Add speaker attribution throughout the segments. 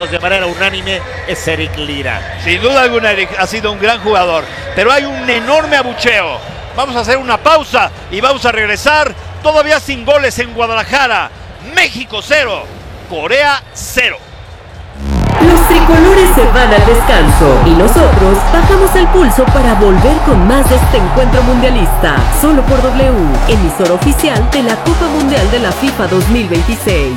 Speaker 1: de manera unánime es Eric Lira.
Speaker 2: Sin duda alguna, Eric ha sido un gran jugador, pero hay un enorme abucheo. Vamos a hacer una pausa y vamos a regresar todavía sin goles en Guadalajara. México 0, Corea 0.
Speaker 3: Los tricolores se van al descanso y nosotros bajamos el pulso para volver con más de este encuentro mundialista. Solo por W, emisora oficial de la Copa Mundial de la FIFA 2026.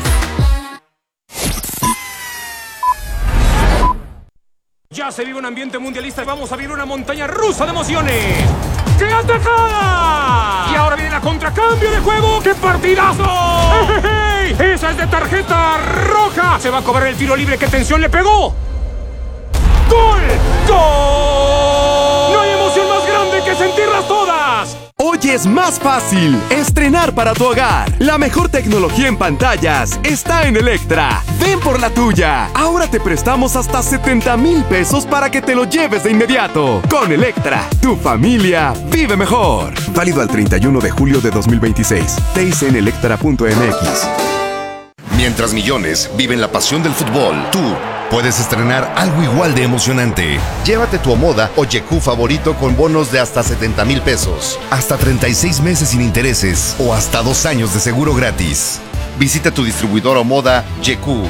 Speaker 4: Ya se vive un ambiente mundialista y vamos a vivir una montaña rusa de emociones. ¡Qué atacada! Y ahora viene la contracambio de juego. ¡Qué partidazo! ¡Hey! ¡Esa es de tarjeta roja! Se va a cobrar el tiro libre. ¡Qué tensión le pegó! ¡Gol! ¡Gol! No hay emoción más grande que sentirlas todas.
Speaker 5: Hoy es más fácil estrenar para tu hogar. La mejor tecnología en pantallas está en Electra. Ven por la tuya. Ahora te prestamos hasta 70,000 pesos para que te lo lleves de inmediato. Con Electra, tu familia vive mejor. Válido al 31 de julio de 2026. TIC en electra.mx.
Speaker 6: Mientras millones viven la pasión del fútbol, tú puedes estrenar algo igual de emocionante. Llévate tu Omoda o YQ favorito con bonos de hasta 70,000 pesos, hasta 36 meses sin intereses o hasta 2 años de seguro gratis. Visita tu distribuidor Omoda YQ.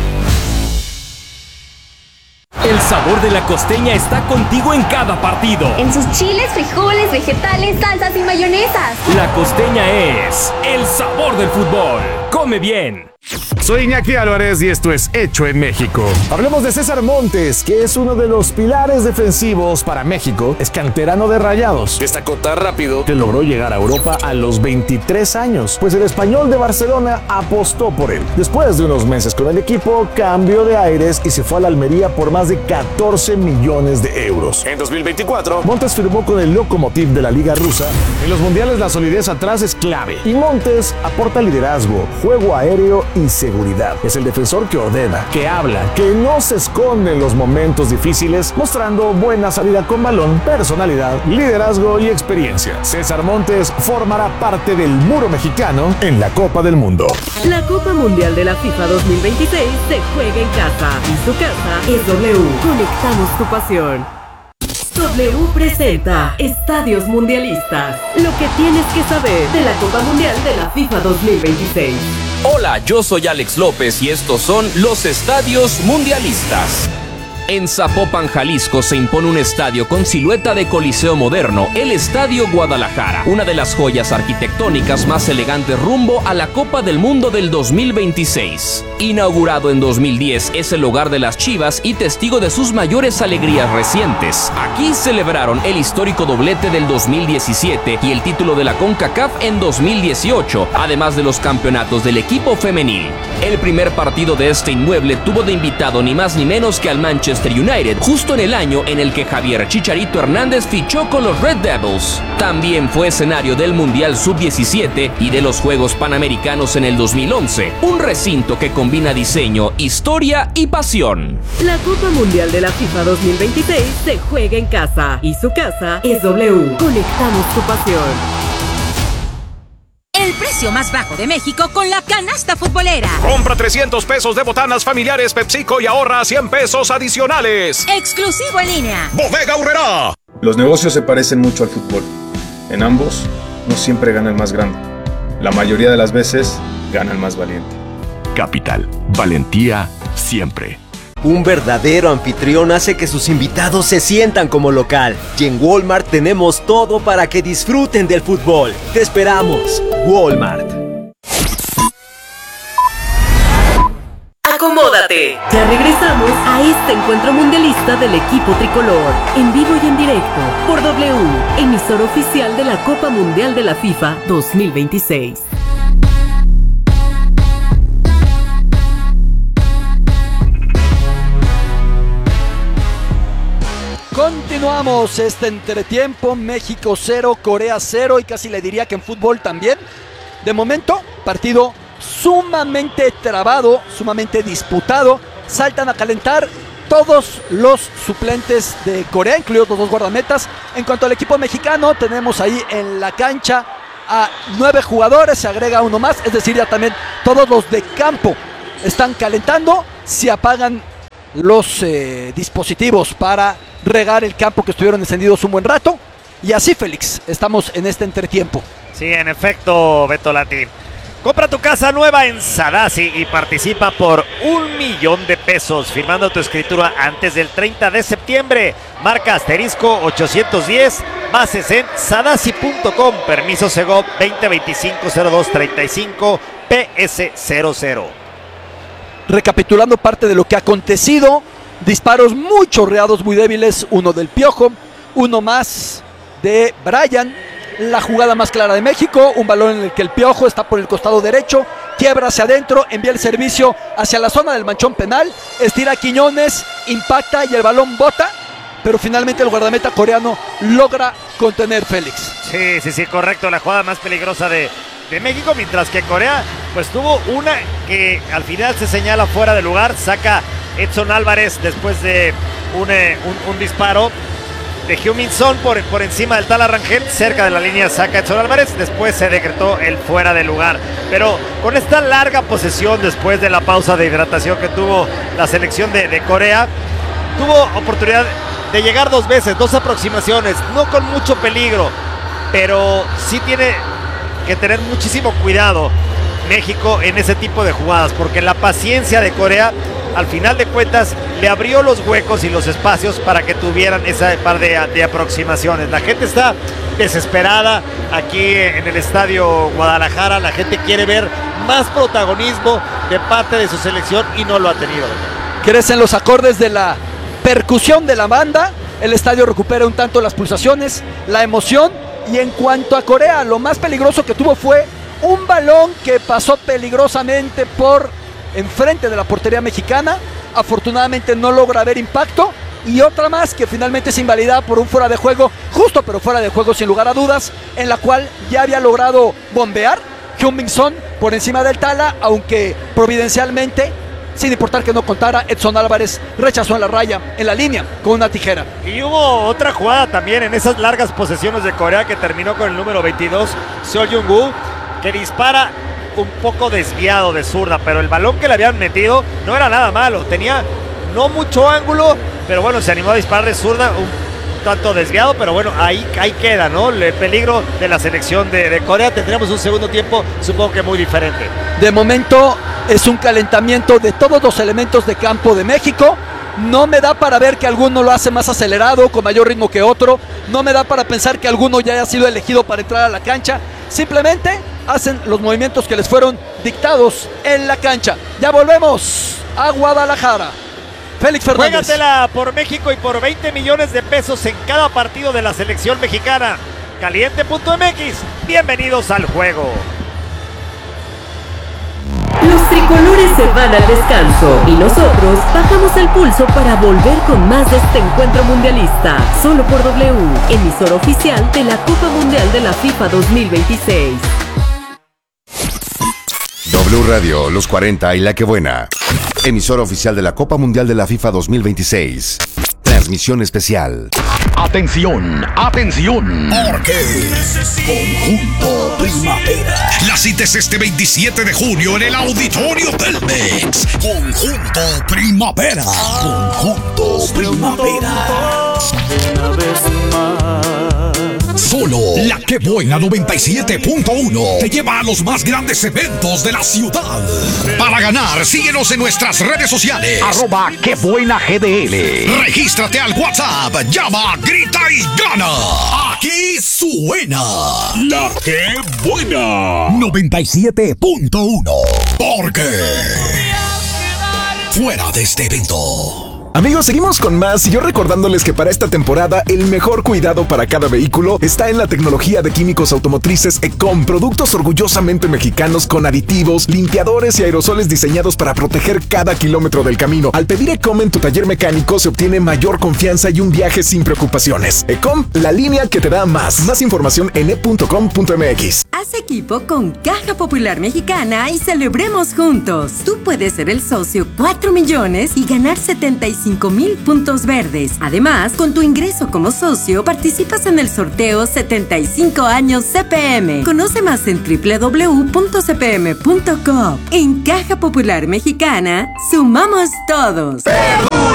Speaker 7: El sabor de la costeña está contigo en cada partido.
Speaker 8: En sus chiles, frijoles, vegetales, salsas y mayonesas.
Speaker 7: La costeña es el sabor del fútbol. Come bien.
Speaker 9: Soy Iñaki Álvarez y esto es Hecho en México. Hablemos de César Montes, que es uno de los pilares defensivos para México. Es canterano de Rayados. Destacó tan rápido que logró llegar a Europa a los 23 años, pues el Español de Barcelona apostó por él. Después de unos meses con el equipo, cambió de aires y se fue a la Almería por más de 14 millones de euros. En 2024, Montes firmó con el Lokomotiv de la Liga Rusa. En los mundiales la solidez atrás es clave y Montes aporta liderazgo, juego aéreo y seguridad. Es el defensor que ordena, que habla, que no se esconde en los momentos difíciles, mostrando buena salida con balón, personalidad, liderazgo y experiencia. César Montes formará parte del muro mexicano en la Copa del Mundo.
Speaker 3: La Copa Mundial de la FIFA 2026 se juega en casa y su casa es W. Conectamos tu pasión. W presenta Estadios Mundialistas. Lo que tienes que saber de la Copa Mundial de la FIFA 2026.
Speaker 7: Hola, yo soy Alex López y estos son los Estadios Mundialistas. En Zapopan, Jalisco, se impone un estadio con silueta de coliseo moderno, el Estadio Guadalajara, una de las joyas arquitectónicas más elegantes rumbo a la Copa del Mundo del 2026. Inaugurado en 2010, es el hogar de las Chivas y testigo de sus mayores alegrías recientes. Aquí celebraron el histórico doblete del 2017 y el título de la CONCACAF en 2018, además de los campeonatos del equipo femenil. El primer partido de este inmueble tuvo de invitado ni más ni menos que al Manchester United, justo en el año en el que Javier Chicharito Hernández fichó con los Red Devils. También fue escenario del Mundial Sub-17 y de los Juegos Panamericanos en el 2011, un recinto que combina diseño, historia y pasión.
Speaker 3: La Copa Mundial de la FIFA 2026 se juega en casa y su casa es W. Conectamos tu pasión.
Speaker 10: El precio más bajo de México con la canasta futbolera.
Speaker 11: Compra 300 pesos de botanas familiares PepsiCo y ahorra 100 pesos adicionales.
Speaker 10: Exclusivo en línea.
Speaker 11: Bodega Aurrerá.
Speaker 12: Los negocios se parecen mucho al fútbol. En ambos, no siempre gana el más grande. La mayoría de las veces, gana el más valiente.
Speaker 5: Capital, valentía siempre.
Speaker 13: Un verdadero anfitrión hace que sus invitados se sientan como local. Y en Walmart tenemos todo para que disfruten del fútbol. ¡Te esperamos! Walmart.
Speaker 3: ¡Acomódate! Ya regresamos a este encuentro mundialista del equipo tricolor. En vivo y en directo. Por W, emisor oficial de la Copa Mundial de la FIFA 2026.
Speaker 14: Continuamos este entretiempo, México 0, Corea 0 y casi le diría que en fútbol también. De momento, partido sumamente trabado, sumamente disputado. Saltan a calentar todos los suplentes de Corea, incluidos los dos guardametas. En cuanto al equipo mexicano, tenemos ahí en la cancha a 9 jugadores, se agrega uno más, es decir, ya también todos los de campo están calentando. Se apagan los dispositivos para regar el campo que estuvieron encendidos un buen rato. Y así, Félix, estamos en este entretiempo.
Speaker 1: Sí, en efecto, Beto Latín. Compra tu casa nueva en Sadasi y participa por $1,000,000 firmando tu escritura antes del 30 de septiembre. Marca asterisco 810, bases en sadasi.com. Permiso Segov 2025-0235 PS00.
Speaker 14: Recapitulando parte de lo que ha acontecido, disparos muy chorreados, muy débiles, uno del Piojo, uno más de Brian. La jugada más clara de México, un balón en el que el Piojo está por el costado derecho, quiebra hacia adentro, envía el servicio hacia la zona del manchón penal, estira a Quiñones, impacta y el balón bota, pero finalmente el guardameta coreano logra contener, Félix.
Speaker 1: Sí, correcto, la jugada más peligrosa de México, mientras que Corea pues tuvo una que al final se señala fuera de lugar, saca Edson Álvarez después de un disparo de Heung-min Son por encima del Tala Rangel, cerca de la línea saca Edson Álvarez, después se decretó el fuera de lugar. Pero con esta larga posesión después de la pausa de hidratación que tuvo la selección de Corea, tuvo oportunidad de llegar 2 veces, 2 aproximaciones, no con mucho peligro, pero sí tiene que tener muchísimo cuidado México en ese tipo de jugadas, porque la paciencia de Corea al final de cuentas le abrió los huecos y los espacios para que tuvieran esa par de aproximaciones. La gente está desesperada aquí en el estadio Guadalajara, la gente quiere ver más protagonismo de parte de su selección y no lo ha tenido.
Speaker 14: Crecen los acordes de la percusión de la banda, el estadio recupera un tanto las pulsaciones, la emoción, y en cuanto a Corea, lo más peligroso que tuvo fue un balón que pasó peligrosamente por enfrente de la portería mexicana, afortunadamente no logra ver impacto, y otra más que finalmente es invalidada por un fuera de juego, justo pero fuera de juego sin lugar a dudas, en la cual ya había logrado bombear Heung-min Son por encima del Tala, aunque providencialmente, sin importar que no contara, Edson Álvarez rechazó en la raya, en la línea, con una tijera.
Speaker 1: Y hubo otra jugada también en esas largas posesiones de Corea que terminó con el número 22, Seo Jung-woo, que dispara un poco desviado de zurda, pero el balón que le habían metido no era nada malo, tenía no mucho ángulo, pero bueno, se animó a disparar de zurda, un tanto desviado, pero bueno, ahí queda, ¿no? El peligro de la selección de Corea. Tendremos un segundo tiempo, supongo que muy diferente.
Speaker 14: De momento es un calentamiento de todos los elementos de campo de México. No me da para ver que alguno lo hace más acelerado, con mayor ritmo que otro. No me da para pensar que alguno ya haya sido elegido para entrar a la cancha. Simplemente hacen los movimientos que les fueron dictados en la cancha. Ya volvemos a Guadalajara. Félix Fernández.
Speaker 1: Juégatela por México y por $20 millones en cada partido de la selección mexicana. Caliente.mx. Bienvenidos al juego.
Speaker 3: Los tricolores se van al descanso y nosotros bajamos el pulso para volver con más de este encuentro mundialista. Solo por W, emisora oficial de la Copa Mundial de la FIFA 2026.
Speaker 6: W Radio, Los 40 y La Que Buena. Emisora oficial de la Copa Mundial de la FIFA 2026. Transmisión especial.
Speaker 15: Atención, atención. Porque Conjunto Primavera. La cita es este 27 de junio en el Auditorio Telmex. Conjunto Primavera. Conjunto Primavera. Una vez más. Solo La Que Buena 97.1 te lleva a los más grandes eventos de la ciudad. Para ganar, síguenos en nuestras redes sociales. @QueBuenaGDL. Regístrate al WhatsApp, llama, grita y gana. Aquí suena La Que Buena 97.1. Porque fuera de este evento.
Speaker 9: Amigos, seguimos con más y yo recordándoles que para esta temporada el mejor cuidado para cada vehículo está en la tecnología de químicos automotrices ECOM, productos orgullosamente mexicanos con aditivos, limpiadores y aerosoles diseñados para proteger cada kilómetro del camino. Al pedir ECOM en tu taller mecánico se obtiene mayor confianza y un viaje sin preocupaciones. ECOM, la línea que te da más. Más información en e.com.mx.
Speaker 3: Haz equipo con Caja Popular Mexicana y celebremos juntos. Tú puedes ser el socio 4 millones y ganar 75,000 puntos verdes. Además, con tu ingreso como socio, participas en el sorteo 75 años CPM. Conoce más en www.cpm.com. En Caja Popular Mexicana, sumamos todos.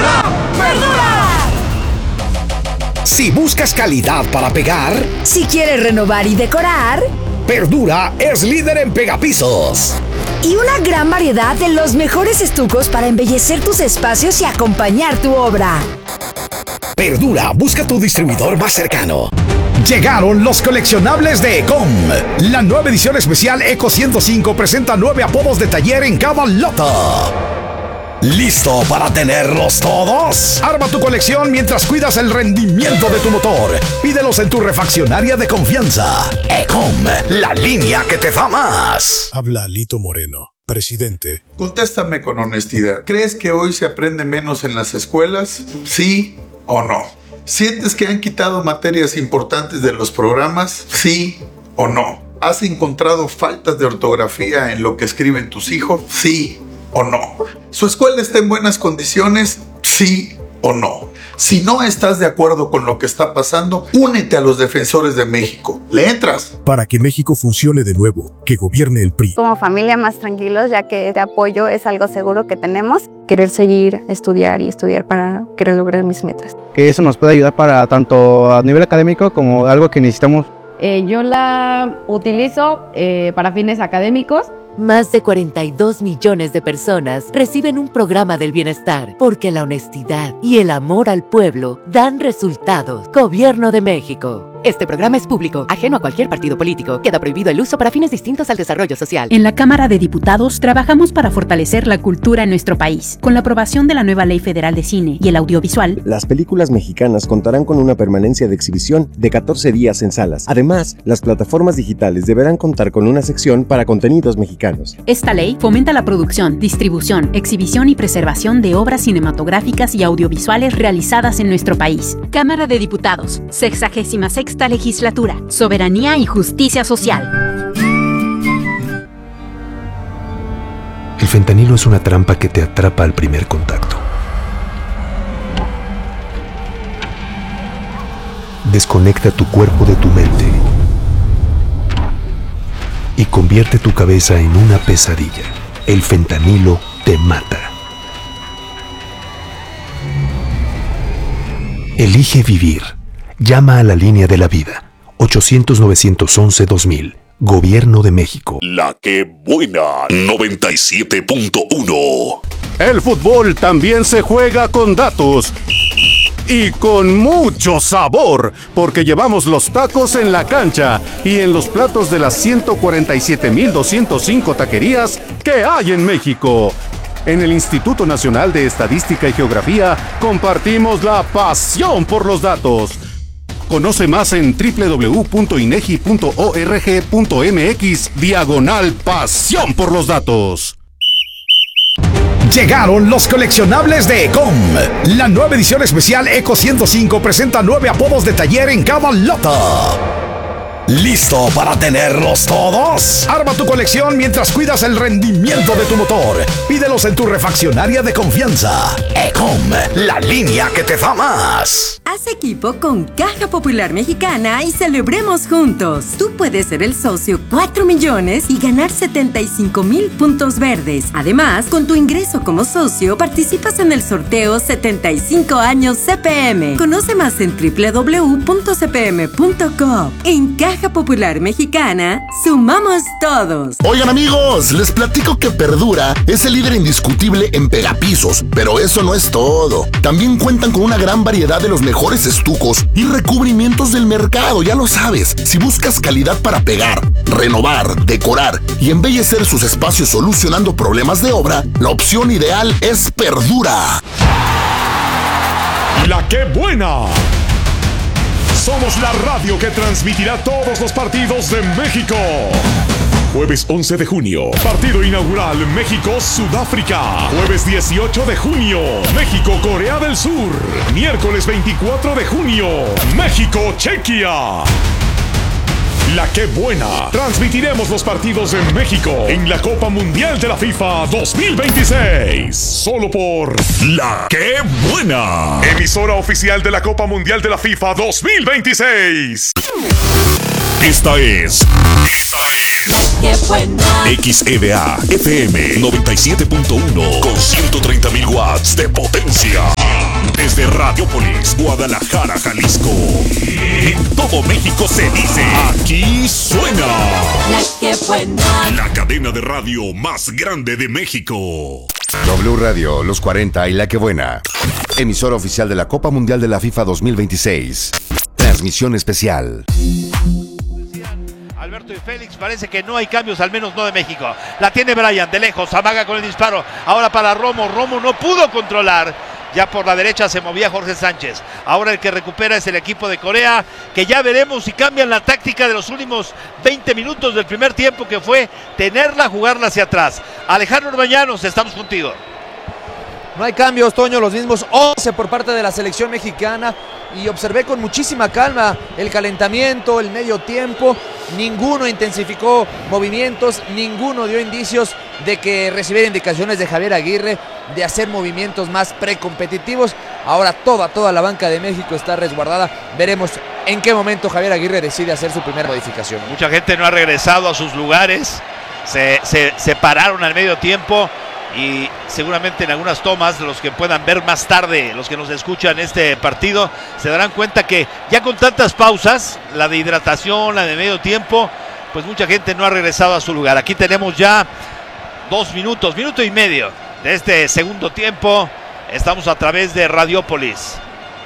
Speaker 15: Si buscas calidad para pegar,
Speaker 16: si quieres renovar y decorar,
Speaker 15: Perdura es líder en pegapisos.
Speaker 16: Y una gran variedad de los mejores estucos para embellecer tus espacios y acompañar tu obra.
Speaker 15: Perdura, busca tu distribuidor más cercano. Llegaron los coleccionables de Ecom. La nueva edición especial Eco 105 presenta 9 apodos de taller en cada lota. ¿Listo para tenerlos todos? Arma tu colección mientras cuidas el rendimiento de tu motor. Pídelos en tu refaccionaria de confianza. Ecom, la línea que te da más.
Speaker 17: Habla Lito Moreno, presidente.
Speaker 18: Contéstame con honestidad. ¿Crees que hoy se aprende menos en las escuelas? ¿Sí o no? ¿Sientes que han quitado materias importantes de los programas? ¿Sí o no? ¿Has encontrado faltas de ortografía en lo que escriben tus hijos? ¿Sí o no? ¿Su escuela está en buenas condiciones? ¿Sí o no? Si no estás de acuerdo con lo que está pasando, únete a los defensores de México. ¿Le entras?
Speaker 17: Para que México funcione de nuevo, que gobierne el PRI.
Speaker 19: Como familia más tranquilos, ya que este apoyo es algo seguro que tenemos. Querer seguir, estudiar para querer lograr mis metas.
Speaker 20: Que eso nos puede ayudar para tanto a nivel académico como algo que necesitamos.
Speaker 21: Yo la utilizo para fines académicos.
Speaker 22: Más de 42 millones de personas reciben un programa del bienestar porque la honestidad y el amor al pueblo dan resultados. Gobierno de México. Este programa es público, ajeno a cualquier partido político. Queda prohibido el uso para fines distintos al desarrollo social.
Speaker 23: En la Cámara de Diputados trabajamos para fortalecer la cultura en nuestro país. Con la aprobación de la nueva Ley Federal de Cine y el Audiovisual,
Speaker 24: las películas mexicanas contarán con una permanencia de exhibición de 14 días en salas. Además, las plataformas digitales deberán contar con una sección para contenidos mexicanos.
Speaker 23: Esta ley fomenta la producción, distribución, exhibición y preservación de obras cinematográficas y audiovisuales realizadas en nuestro país.
Speaker 10: Cámara de Diputados, 66ª Legislatura, Soberanía y Justicia Social.
Speaker 25: El fentanilo es una trampa que te atrapa al primer contacto. Desconecta tu cuerpo de tu mente y convierte tu cabeza en una pesadilla. El fentanilo te mata. Elige vivir. Llama a la línea de la vida. 800-911-2000. Gobierno de México.
Speaker 15: La que buena. 97.1.
Speaker 26: El fútbol también se juega con datos. Y con mucho sabor, porque llevamos los tacos en la cancha y en los platos de las 147,205 taquerías que hay en México. En el Instituto Nacional de Estadística y Geografía compartimos la pasión por los datos. Conoce más en www.inegi.org.mx/pasión por los datos.
Speaker 15: Llegaron los coleccionables de Ecom. La nueva edición especial Eco 105 presenta 9 apodos de taller en cada lota. ¿Listo para tenerlos todos? Arma tu colección mientras cuidas el rendimiento de tu motor. Pídelos en tu refaccionaria de confianza. Ecom, la línea que te da más.
Speaker 3: Haz equipo con Caja Popular Mexicana y celebremos juntos. Tú puedes ser el socio 4 millones y ganar 75,000 puntos verdes. Además, con tu ingreso como socio, participas en el sorteo 75 años CPM. Conoce más en www.cpm.com. En Caja Popular Mexicana, sumamos todos.
Speaker 6: Oigan amigos, les platico que Perdura es el líder indiscutible en pegapisos, pero eso no es todo. También cuentan con una gran variedad de los mejores estucos y recubrimientos del mercado, ya lo sabes. Si buscas calidad para pegar, renovar, decorar y embellecer sus espacios solucionando problemas de obra, la opción ideal es Perdura.
Speaker 11: ¡La que buena! Somos la radio que transmitirá todos los partidos de México. Jueves 11 de junio, partido inaugural México-Sudáfrica. Jueves 18 de junio, México-Corea del Sur. Miércoles 24 de junio, México-Chequia. La que buena. Transmitiremos los partidos de México en la Copa Mundial de la FIFA 2026. Solo por La que buena. Emisora oficial de la Copa Mundial de la FIFA 2026.
Speaker 15: Esta es
Speaker 10: ¡Qué buena!
Speaker 15: XEDA FM 97.1 con 130,000 watts de potencia. Desde
Speaker 11: Radiopolis, Guadalajara, Jalisco. En todo México se dice, aquí suena
Speaker 2: La que buena.
Speaker 11: La cadena de radio más grande de México.
Speaker 6: W Radio, Los 40 y La Que Buena. Emisora oficial de la Copa Mundial de la FIFA 2026. Transmisión especial.
Speaker 4: Alberto y Félix, parece que no hay cambios, al menos no de México. La tiene Bryan, de lejos, amaga con el disparo. Ahora para Romo, Romo no pudo controlar. Ya por la derecha se movía Jorge Sánchez. Ahora el que recupera es el equipo de Corea, que ya veremos si cambian la táctica de los últimos 20 minutos del primer tiempo, que fue tenerla, jugarla hacia atrás. Alejandro Orbañanos, estamos contigo.
Speaker 5: No hay cambios, Toño, los mismos 11 por parte de la selección mexicana, y observé con muchísima calma el calentamiento, el medio tiempo. Ninguno intensificó movimientos, ninguno dio indicios de que recibiera indicaciones de Javier Aguirre de hacer movimientos más precompetitivos. Ahora toda la banca de México está resguardada. Veremos en qué momento Javier Aguirre decide hacer su primera modificación.
Speaker 4: Mucha gente no ha regresado a sus lugares, se pararon al medio tiempo. Y seguramente en algunas tomas, los que puedan ver más tarde, los que nos escuchan este partido, se darán cuenta que ya con tantas pausas, la de hidratación, la de medio tiempo, pues mucha gente no ha regresado a su lugar. Aquí tenemos ya 2 minutos, minuto y medio de este segundo tiempo. Estamos a través de Radiopolis.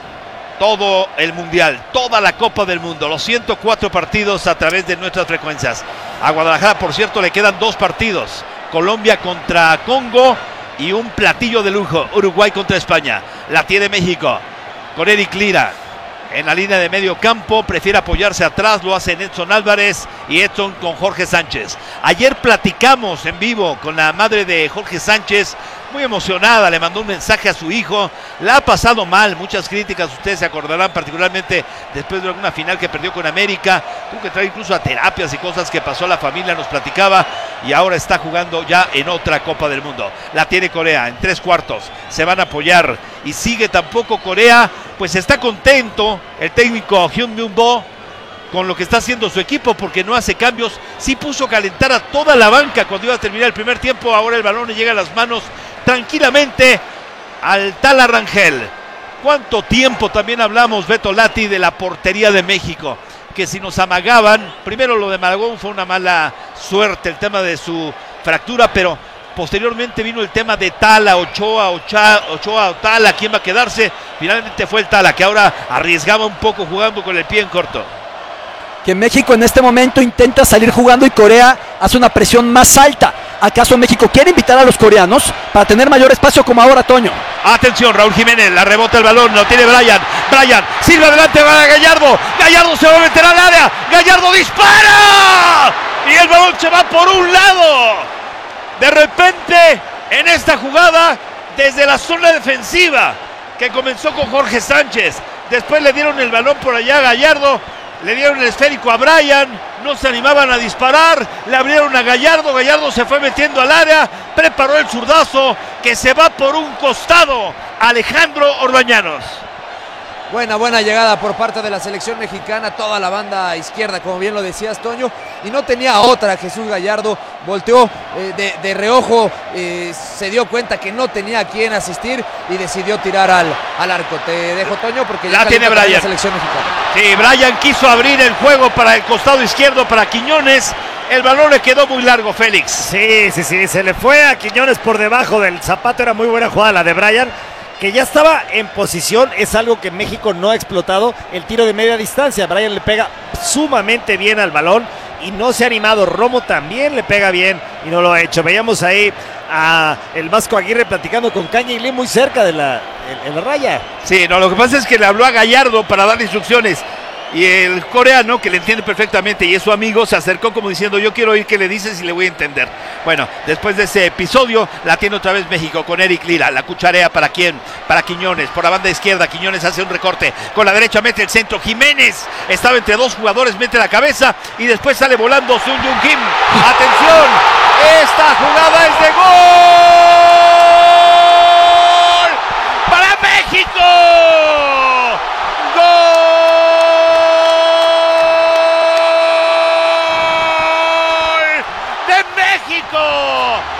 Speaker 4: Todo el Mundial, toda la Copa del Mundo, los 104 partidos a través de nuestras frecuencias. A Guadalajara, por cierto, le quedan 2 partidos. Colombia contra Congo y un platillo de lujo, Uruguay contra España. La tiene México con Eric Lira en la línea de medio campo, prefiere apoyarse atrás, lo hace Edson Álvarez y Edson con Jorge Sánchez. Ayer platicamos en vivo con la madre de Jorge Sánchez, muy emocionada, le mandó un mensaje a su hijo, la ha pasado mal, muchas críticas, ustedes se acordarán, particularmente después de alguna final que perdió con América, tuvo que entrar incluso a terapias y cosas que pasó, la familia nos platicaba, y ahora está jugando ya en otra Copa del Mundo. La tiene Corea en 3/4, se van a apoyar, y sigue tampoco Corea, pues está contento el técnico Hyun Min-bo con lo que está haciendo su equipo, porque no hace cambios. Sí puso a calentar a toda la banca cuando iba a terminar el primer tiempo. Ahora el balón le llega a las manos tranquilamente al Tala Rangel. ¿Cuánto tiempo también hablamos, Beto Lati, de la portería de México? Que si nos amagaban, primero lo de Malagón fue una mala suerte, el tema de su fractura, pero posteriormente vino el tema de Tala, Ochoa o Tala, ¿quién va a quedarse? Finalmente fue el Tala, que ahora arriesgaba un poco jugando con el pie en corto.
Speaker 14: Que México en este momento intenta salir jugando y Corea hace una presión más alta. ¿Acaso México quiere invitar a los coreanos para tener mayor espacio como ahora, Toño?
Speaker 4: Atención, Raúl Jiménez, la rebota el balón, lo tiene Bryan, sirve adelante para Gallardo se va a meter al área, Gallardo dispara y el balón se va por un lado. De repente, en esta jugada, desde la zona defensiva, que comenzó con Jorge Sánchez, después le dieron el balón por allá a Gallardo, le dieron el esférico a Bryan, no se animaban a disparar, le abrieron a Gallardo se fue metiendo al área, preparó el zurdazo que se va por un costado, Alejandro Orbañanos.
Speaker 5: Buena llegada por parte de la selección mexicana, toda la banda izquierda, como bien lo decías, Toño, y no tenía otra. Jesús Gallardo volteó de reojo, se dio cuenta que no tenía a quién asistir y decidió tirar al arco. Te dejo, Toño, porque ya
Speaker 4: la tiene Bryan.
Speaker 5: La selección mexicana.
Speaker 4: Sí, Bryan quiso abrir el juego para el costado izquierdo para Quiñones. El balón le quedó muy largo, Félix.
Speaker 1: Sí, se le fue a Quiñones por debajo del zapato. Era muy buena jugada la de Bryan, que ya estaba en posición. Es algo que México no ha explotado, el tiro de media distancia. Bryan le pega sumamente bien al balón y no se ha animado. Romo también le pega bien y no lo ha hecho. Veíamos ahí a el Vasco Aguirre platicando con Caña y Lee muy cerca de la raya.
Speaker 4: Sí, no, lo que pasa es que le habló a Gallardo para darle instrucciones. Y el coreano, que le entiende perfectamente y es su amigo, se acercó como diciendo: yo quiero oír qué le dices y le voy a entender. Bueno, después de ese episodio, la tiene otra vez México con Eric Lira. La cucharea para quién, para Quiñones, por la banda izquierda. Quiñones hace un recorte, con la derecha mete el centro. Jiménez estaba entre dos jugadores, mete la cabeza y después sale volando Sun Jung Kim. Atención, esta jugada es de gol para México.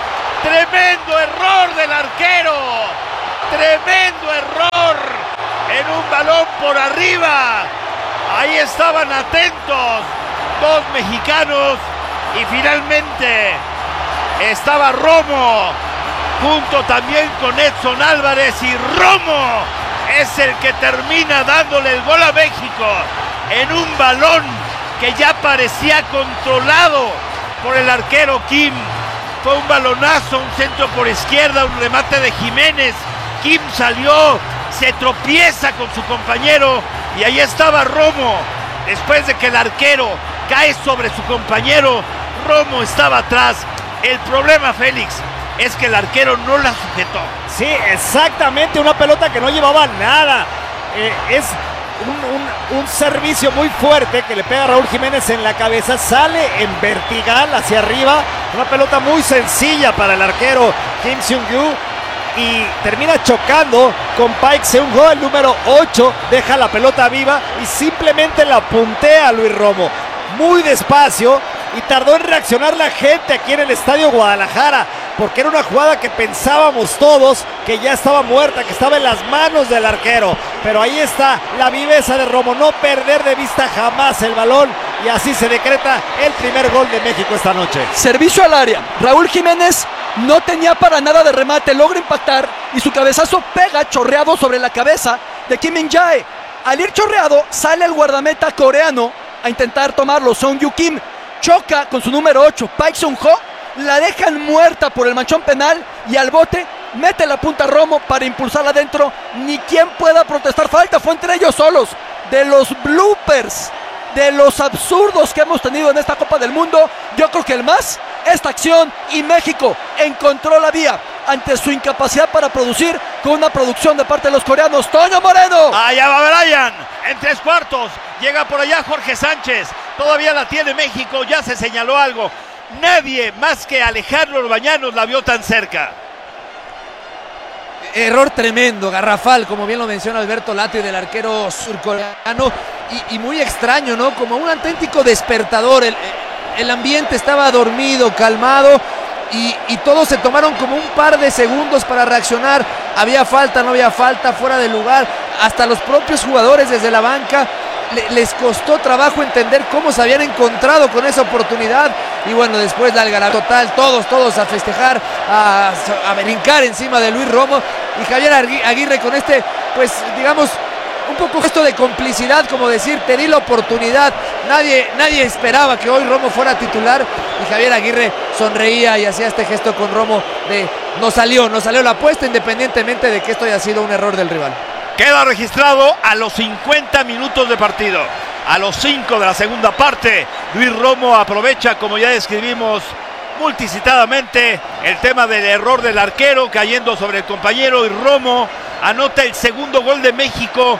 Speaker 4: Tremendo error del arquero, tremendo error arriba. Ahí estaban atentos dos mexicanos y finalmente estaba Romo junto también con Edson Álvarez, y Romo es el que termina dándole el gol a México en un balón que ya parecía controlado por el arquero Kim. Fue un balonazo, un centro por izquierda, un remate de Jiménez. Kim salió, se tropieza con su compañero y ahí estaba Romo. Después de que el arquero cae sobre su compañero, Romo estaba atrás. El problema, Félix, es que el arquero no la sujetó.
Speaker 1: Sí, exactamente, una pelota que no llevaba nada. Es un servicio muy fuerte que le pega a Raúl Jiménez en la cabeza, sale en vertical hacia arriba, una pelota muy sencilla para el arquero Kim Seung-yu, y termina chocando con Park Seung-ho, el número 8, deja la pelota viva y simplemente la puntea a Luis Romo muy despacio, y tardó en reaccionar la gente aquí en el Estadio Guadalajara, porque era una jugada que pensábamos todos que ya estaba muerta, que estaba en las manos del arquero. Pero ahí está la viveza de Romo, no perder de vista jamás el balón, y así se decreta el primer gol de México esta noche.
Speaker 14: Servicio al área. Raúl Jiménez no tenía para nada de remate, logra impactar y su cabezazo pega chorreado sobre la cabeza de Kim Min-jae. Al ir chorreado, sale el guardameta coreano a intentar tomarlo. Seung-yu Kim choca con su número 8, Park Seung-ho, la dejan muerta por el manchón penal y al bote mete la punta Romo para impulsarla adentro. Ni quien pueda protestar falta, fue entre ellos solos. De los bloopers, de los absurdos que hemos tenido en esta Copa del Mundo, yo creo que el más, esta acción, y México encontró la vía ante su incapacidad para producir con una producción de parte de los coreanos. Toño Moreno.
Speaker 4: Allá va Brian, en 3/4, llega por allá Jorge Sánchez, todavía la tiene México, ya se señaló algo. Nadie más que Alejandro Orbañanos la vio tan cerca.
Speaker 5: Error tremendo, garrafal, como bien lo menciona Alberto Lati, del arquero surcoreano, y muy extraño, ¿no? Como un auténtico despertador. El ambiente estaba dormido, calmado, y todos se tomaron como un par de segundos para reaccionar. Había falta, no había falta, fuera de lugar. Hasta los propios jugadores desde la banca les costó trabajo entender cómo se habían encontrado con esa oportunidad. Y bueno, después la algarabía total, todos a festejar, a brincar encima de Luis Romo, y Javier Aguirre con este, pues digamos, un poco gesto de complicidad, como decir, te di la oportunidad. Nadie esperaba que hoy Romo fuera titular, y Javier Aguirre sonreía y hacía este gesto con Romo de no salió la apuesta, independientemente de que esto haya sido un error del rival.
Speaker 4: Queda registrado a los 50 minutos de partido. A los 5 de la segunda parte, Luis Romo aprovecha, como ya describimos multicitadamente, el tema del error del arquero cayendo sobre el compañero, y Romo anota el segundo gol de México.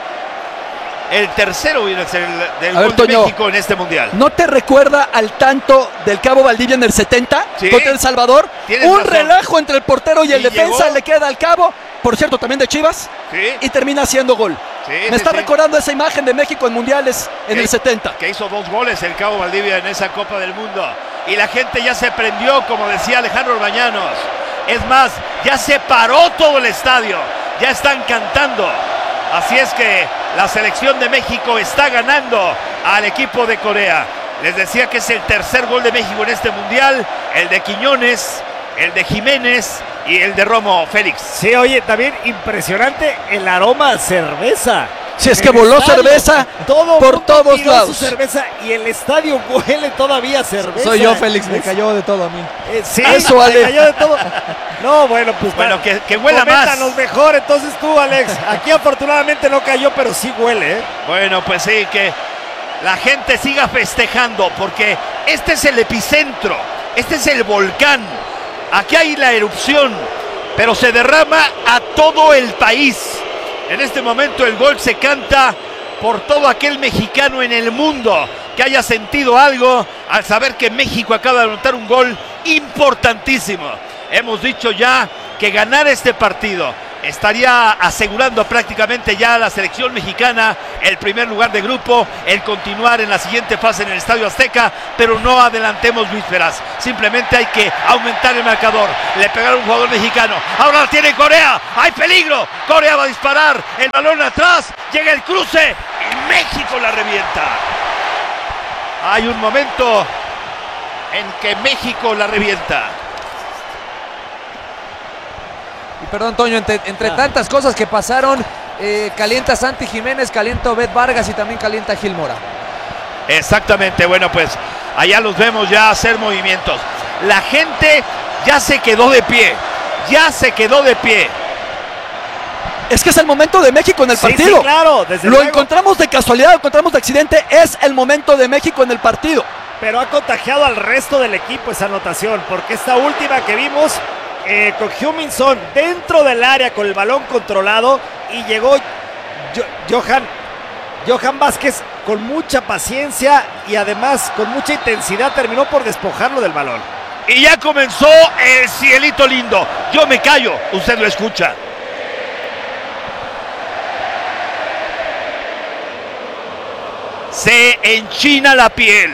Speaker 4: El tercero del gol de México en este mundial.
Speaker 14: ¿No te recuerda al tanto del Cabo Valdivia en el 70
Speaker 4: ¿Sí?
Speaker 14: contra El Salvador? Un
Speaker 4: razón. Relajo
Speaker 14: entre el portero y el defensa, le queda al Cabo, por cierto, también de Chivas,
Speaker 4: ¿Sí?
Speaker 14: y termina haciendo gol. Me está recordando esa imagen de México en mundiales en el 70.
Speaker 4: Que hizo 2 goles el Cabo Valdivia en esa Copa del Mundo. Y la gente ya se prendió, como decía Alejandro Orbañanos. Es más, ya se paró todo el estadio. Ya están cantando. Así es que la selección de México está ganando al equipo de Corea. Les decía que es el tercer gol de México en este mundial. El de Quiñones, el de Jiménez y el de Romo, Félix.
Speaker 1: Sí, oye, también impresionante el aroma a cerveza.
Speaker 14: Si es que voló
Speaker 1: estadio,
Speaker 14: cerveza por todos lados.
Speaker 1: Su cerveza, y el estadio huele todavía cerveza.
Speaker 5: Soy yo, Félix, me cayó de todo a mí.
Speaker 1: Sí,
Speaker 14: eso, Ale.
Speaker 1: Me cayó de todo. No, bueno, pues
Speaker 4: que huela más.
Speaker 1: Coméntanos mejor entonces tú, Alex. Aquí afortunadamente no cayó, pero sí huele, ¿eh?
Speaker 4: Bueno, pues sí, que la gente siga festejando, porque este es el epicentro, este es el volcán. Aquí hay la erupción, pero se derrama a todo el país. En este momento el gol se canta por todo aquel mexicano en el mundo que haya sentido algo al saber que México acaba de anotar un gol importantísimo. Hemos dicho ya que ganar este partido estaría asegurando prácticamente ya a la selección mexicana el primer lugar de grupo, el continuar en la siguiente fase en el Estadio Azteca, pero no adelantemos vísperas, simplemente hay que aumentar el marcador. Le pegaron un jugador mexicano, ahora la tiene Corea, hay peligro, Corea va a disparar, el balón atrás, llega el cruce, México la revienta. Hay un momento en que México la revienta.
Speaker 5: Y perdón, Toño, entre tantas cosas que pasaron, calienta Santi Jiménez, calienta Obed Vargas y también calienta Gil Mora.
Speaker 4: Exactamente, bueno, pues allá los vemos ya hacer movimientos. La gente ya se quedó de pie.
Speaker 14: Es que es el momento de México en el partido.
Speaker 1: Sí, claro, desde
Speaker 14: Lo
Speaker 1: luego.
Speaker 14: encontramos de casualidad, lo encontramos de accidente. Es el momento de México en el partido.
Speaker 1: Pero ha contagiado al resto del equipo esa anotación, porque esta última que vimos con Heung-min Son dentro del área con el balón controlado y llegó Johan Vázquez con mucha paciencia y además con mucha intensidad terminó por despojarlo del balón.
Speaker 4: Y ya comenzó el cielito lindo. Yo me callo, usted lo escucha. Se enchina la piel.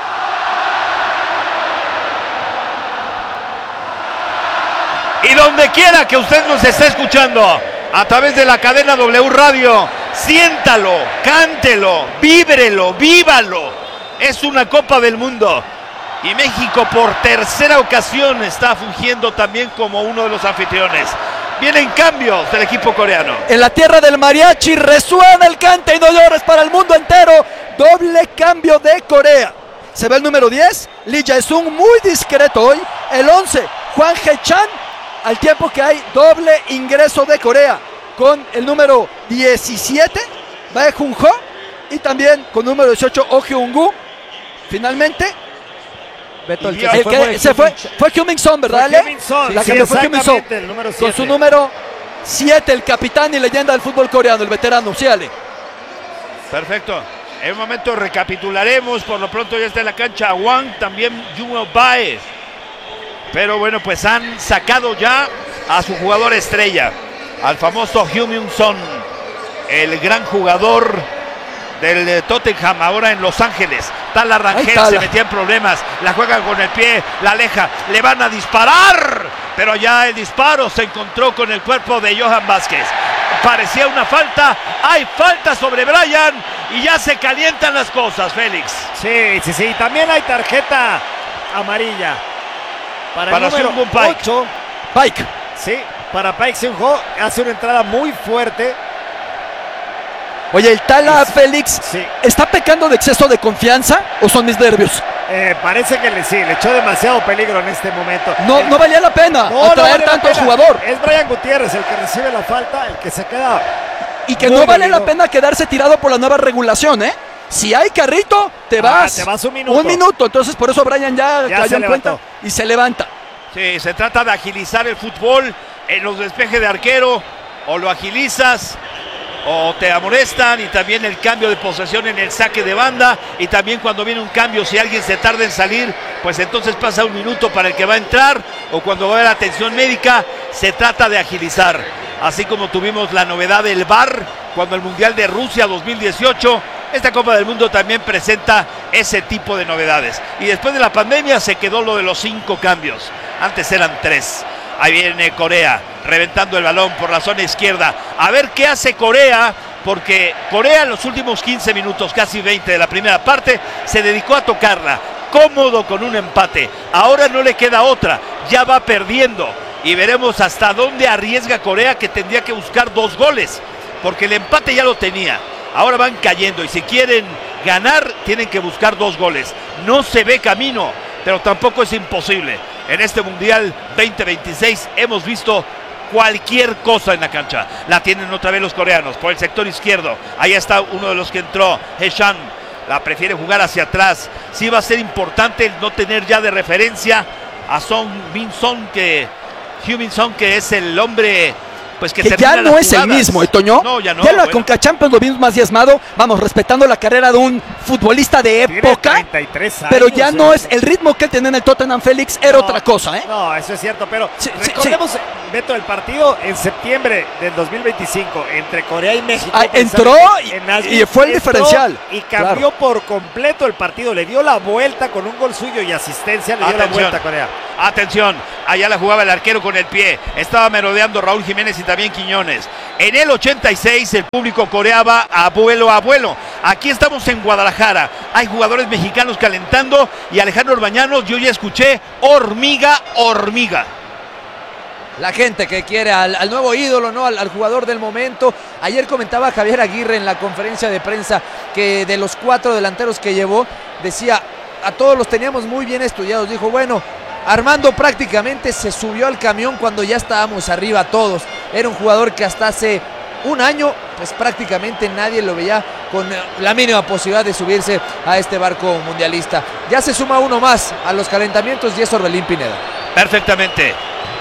Speaker 4: Y donde quiera que usted nos esté escuchando, a través de la cadena W Radio, siéntalo, cántelo, víbrelo, vívalo. Es una Copa del Mundo. Y México por tercera ocasión está fungiendo también como uno de los anfitriones. Vienen cambios del equipo coreano.
Speaker 14: En la tierra del mariachi resuena el cante y no llores para el mundo entero. Doble cambio de Corea. Se ve el número 10, Lee Jae-sung muy discreto hoy. El 11, Hwang Hae-chan. Al tiempo que hay doble ingreso de Corea con el número 17, Bae Jun-ho, y también con número 18, Oh Hyun-gu. Finalmente,
Speaker 5: Beto,
Speaker 14: fue Heung-min Son, ¿verdad, Ale?
Speaker 1: La que fue Heung-min Son, el número 7.
Speaker 14: Con su número 7, el capitán y leyenda del fútbol coreano, el veterano. Sí, Ale.
Speaker 4: Perfecto. En un momento recapitularemos. Por lo pronto ya está en la cancha Wang, también Jung Bae. Pero bueno, pues han sacado ya a su jugador estrella, al famoso Heung-min Son, el gran jugador del Tottenham, ahora en Los Ángeles. Tala Rangel se metía en problemas, la juega con el pie, la aleja, le van a disparar, pero ya el disparo se encontró con el cuerpo de Johan Vázquez. Parecía una falta, hay falta sobre Brian y ya se calientan las cosas, Félix.
Speaker 1: Sí, también hay tarjeta amarilla. Para el número 8,
Speaker 14: Paik.
Speaker 1: Sí, para Paik Seung-ho hace una entrada muy fuerte.
Speaker 14: Oye, el Tala Félix, ¿está pecando de exceso de confianza o son mis nervios?
Speaker 1: Parece que le echó demasiado peligro en este momento.
Speaker 14: No valía la pena atraer tanto al jugador.
Speaker 1: Es Brian Gutiérrez el que recibe la falta, el que se queda.
Speaker 14: Y que no vale la pena quedarse tirado por la nueva regulación, ¿eh? Si hay carrito, te vas.
Speaker 1: Te vas un minuto.
Speaker 14: Un minuto, entonces por eso Brian ya cayó en cuenta y se levanta.
Speaker 4: Sí, se trata de agilizar el fútbol en los despejes de arquero. O lo agilizas o te amonestan, y también el cambio de posesión en el saque de banda, y también cuando viene un cambio, si alguien se tarda en salir, pues entonces pasa un minuto para el que va a entrar, o cuando va a haber atención médica, se trata de agilizar. Así como tuvimos la novedad del VAR cuando el Mundial de Rusia 2018, esta Copa del Mundo también presenta ese tipo de novedades. Y después de la pandemia se quedó lo de los 5 cambios. Antes eran 3. Ahí viene Corea, reventando el balón por la zona izquierda. A ver qué hace Corea, porque Corea en los últimos 15 minutos, casi 20 de la primera parte, se dedicó a tocarla, cómodo con un empate. Ahora no le queda otra, ya va perdiendo. Y veremos hasta dónde arriesga Corea, que tendría que buscar 2 goles, porque el empate ya lo tenía. Ahora van cayendo, y si quieren ganar, tienen que buscar 2 goles. No se ve camino, pero tampoco es imposible. En este Mundial 2026 hemos visto cualquier cosa en la cancha. La tienen otra vez los coreanos por el sector izquierdo. Ahí está uno de los que entró, Hae-chan. La prefiere jugar hacia atrás. Sí va a ser importante el no tener ya de referencia a Heung-min Son, que es el hombre pues que
Speaker 14: ya no es el mismo, Toño.
Speaker 4: No, ya no.
Speaker 14: Ya la Conca Champions lo vimos más diezmado. Vamos, respetando la carrera de un futbolista de época.
Speaker 1: 33 años,
Speaker 14: pero ya no es el ritmo que él tenía en el Tottenham, Félix, era otra cosa, ¿eh?
Speaker 1: No, eso es cierto, pero recordemos, Beto, el partido en septiembre del 2025 entre Corea y México.
Speaker 14: Entró y fue el diferencial.
Speaker 1: Y cambió por completo el partido. Le dio la vuelta con un gol suyo y asistencia. Le dio la vuelta a Corea.
Speaker 4: Atención, allá la jugaba el arquero con el pie. Estaba merodeando Raúl Jiménez y también Quiñones. En el 86 el público coreaba abuelo, abuelo. Aquí estamos en Guadalajara. Hay jugadores mexicanos calentando y Alejandro Orbañanos, yo ya escuché hormiga, hormiga.
Speaker 5: La gente que quiere al nuevo ídolo, ¿no? Al jugador del momento. Ayer comentaba Javier Aguirre en la conferencia de prensa que de los 4 delanteros que llevó, decía, a todos los teníamos muy bien estudiados. Dijo, bueno, Armando prácticamente se subió al camión cuando ya estábamos arriba todos. Era un jugador que hasta hace un año, pues prácticamente nadie lo veía con la mínima posibilidad de subirse a este barco mundialista. Ya se suma uno más a los calentamientos y es Orbelín Pineda.
Speaker 4: Perfectamente.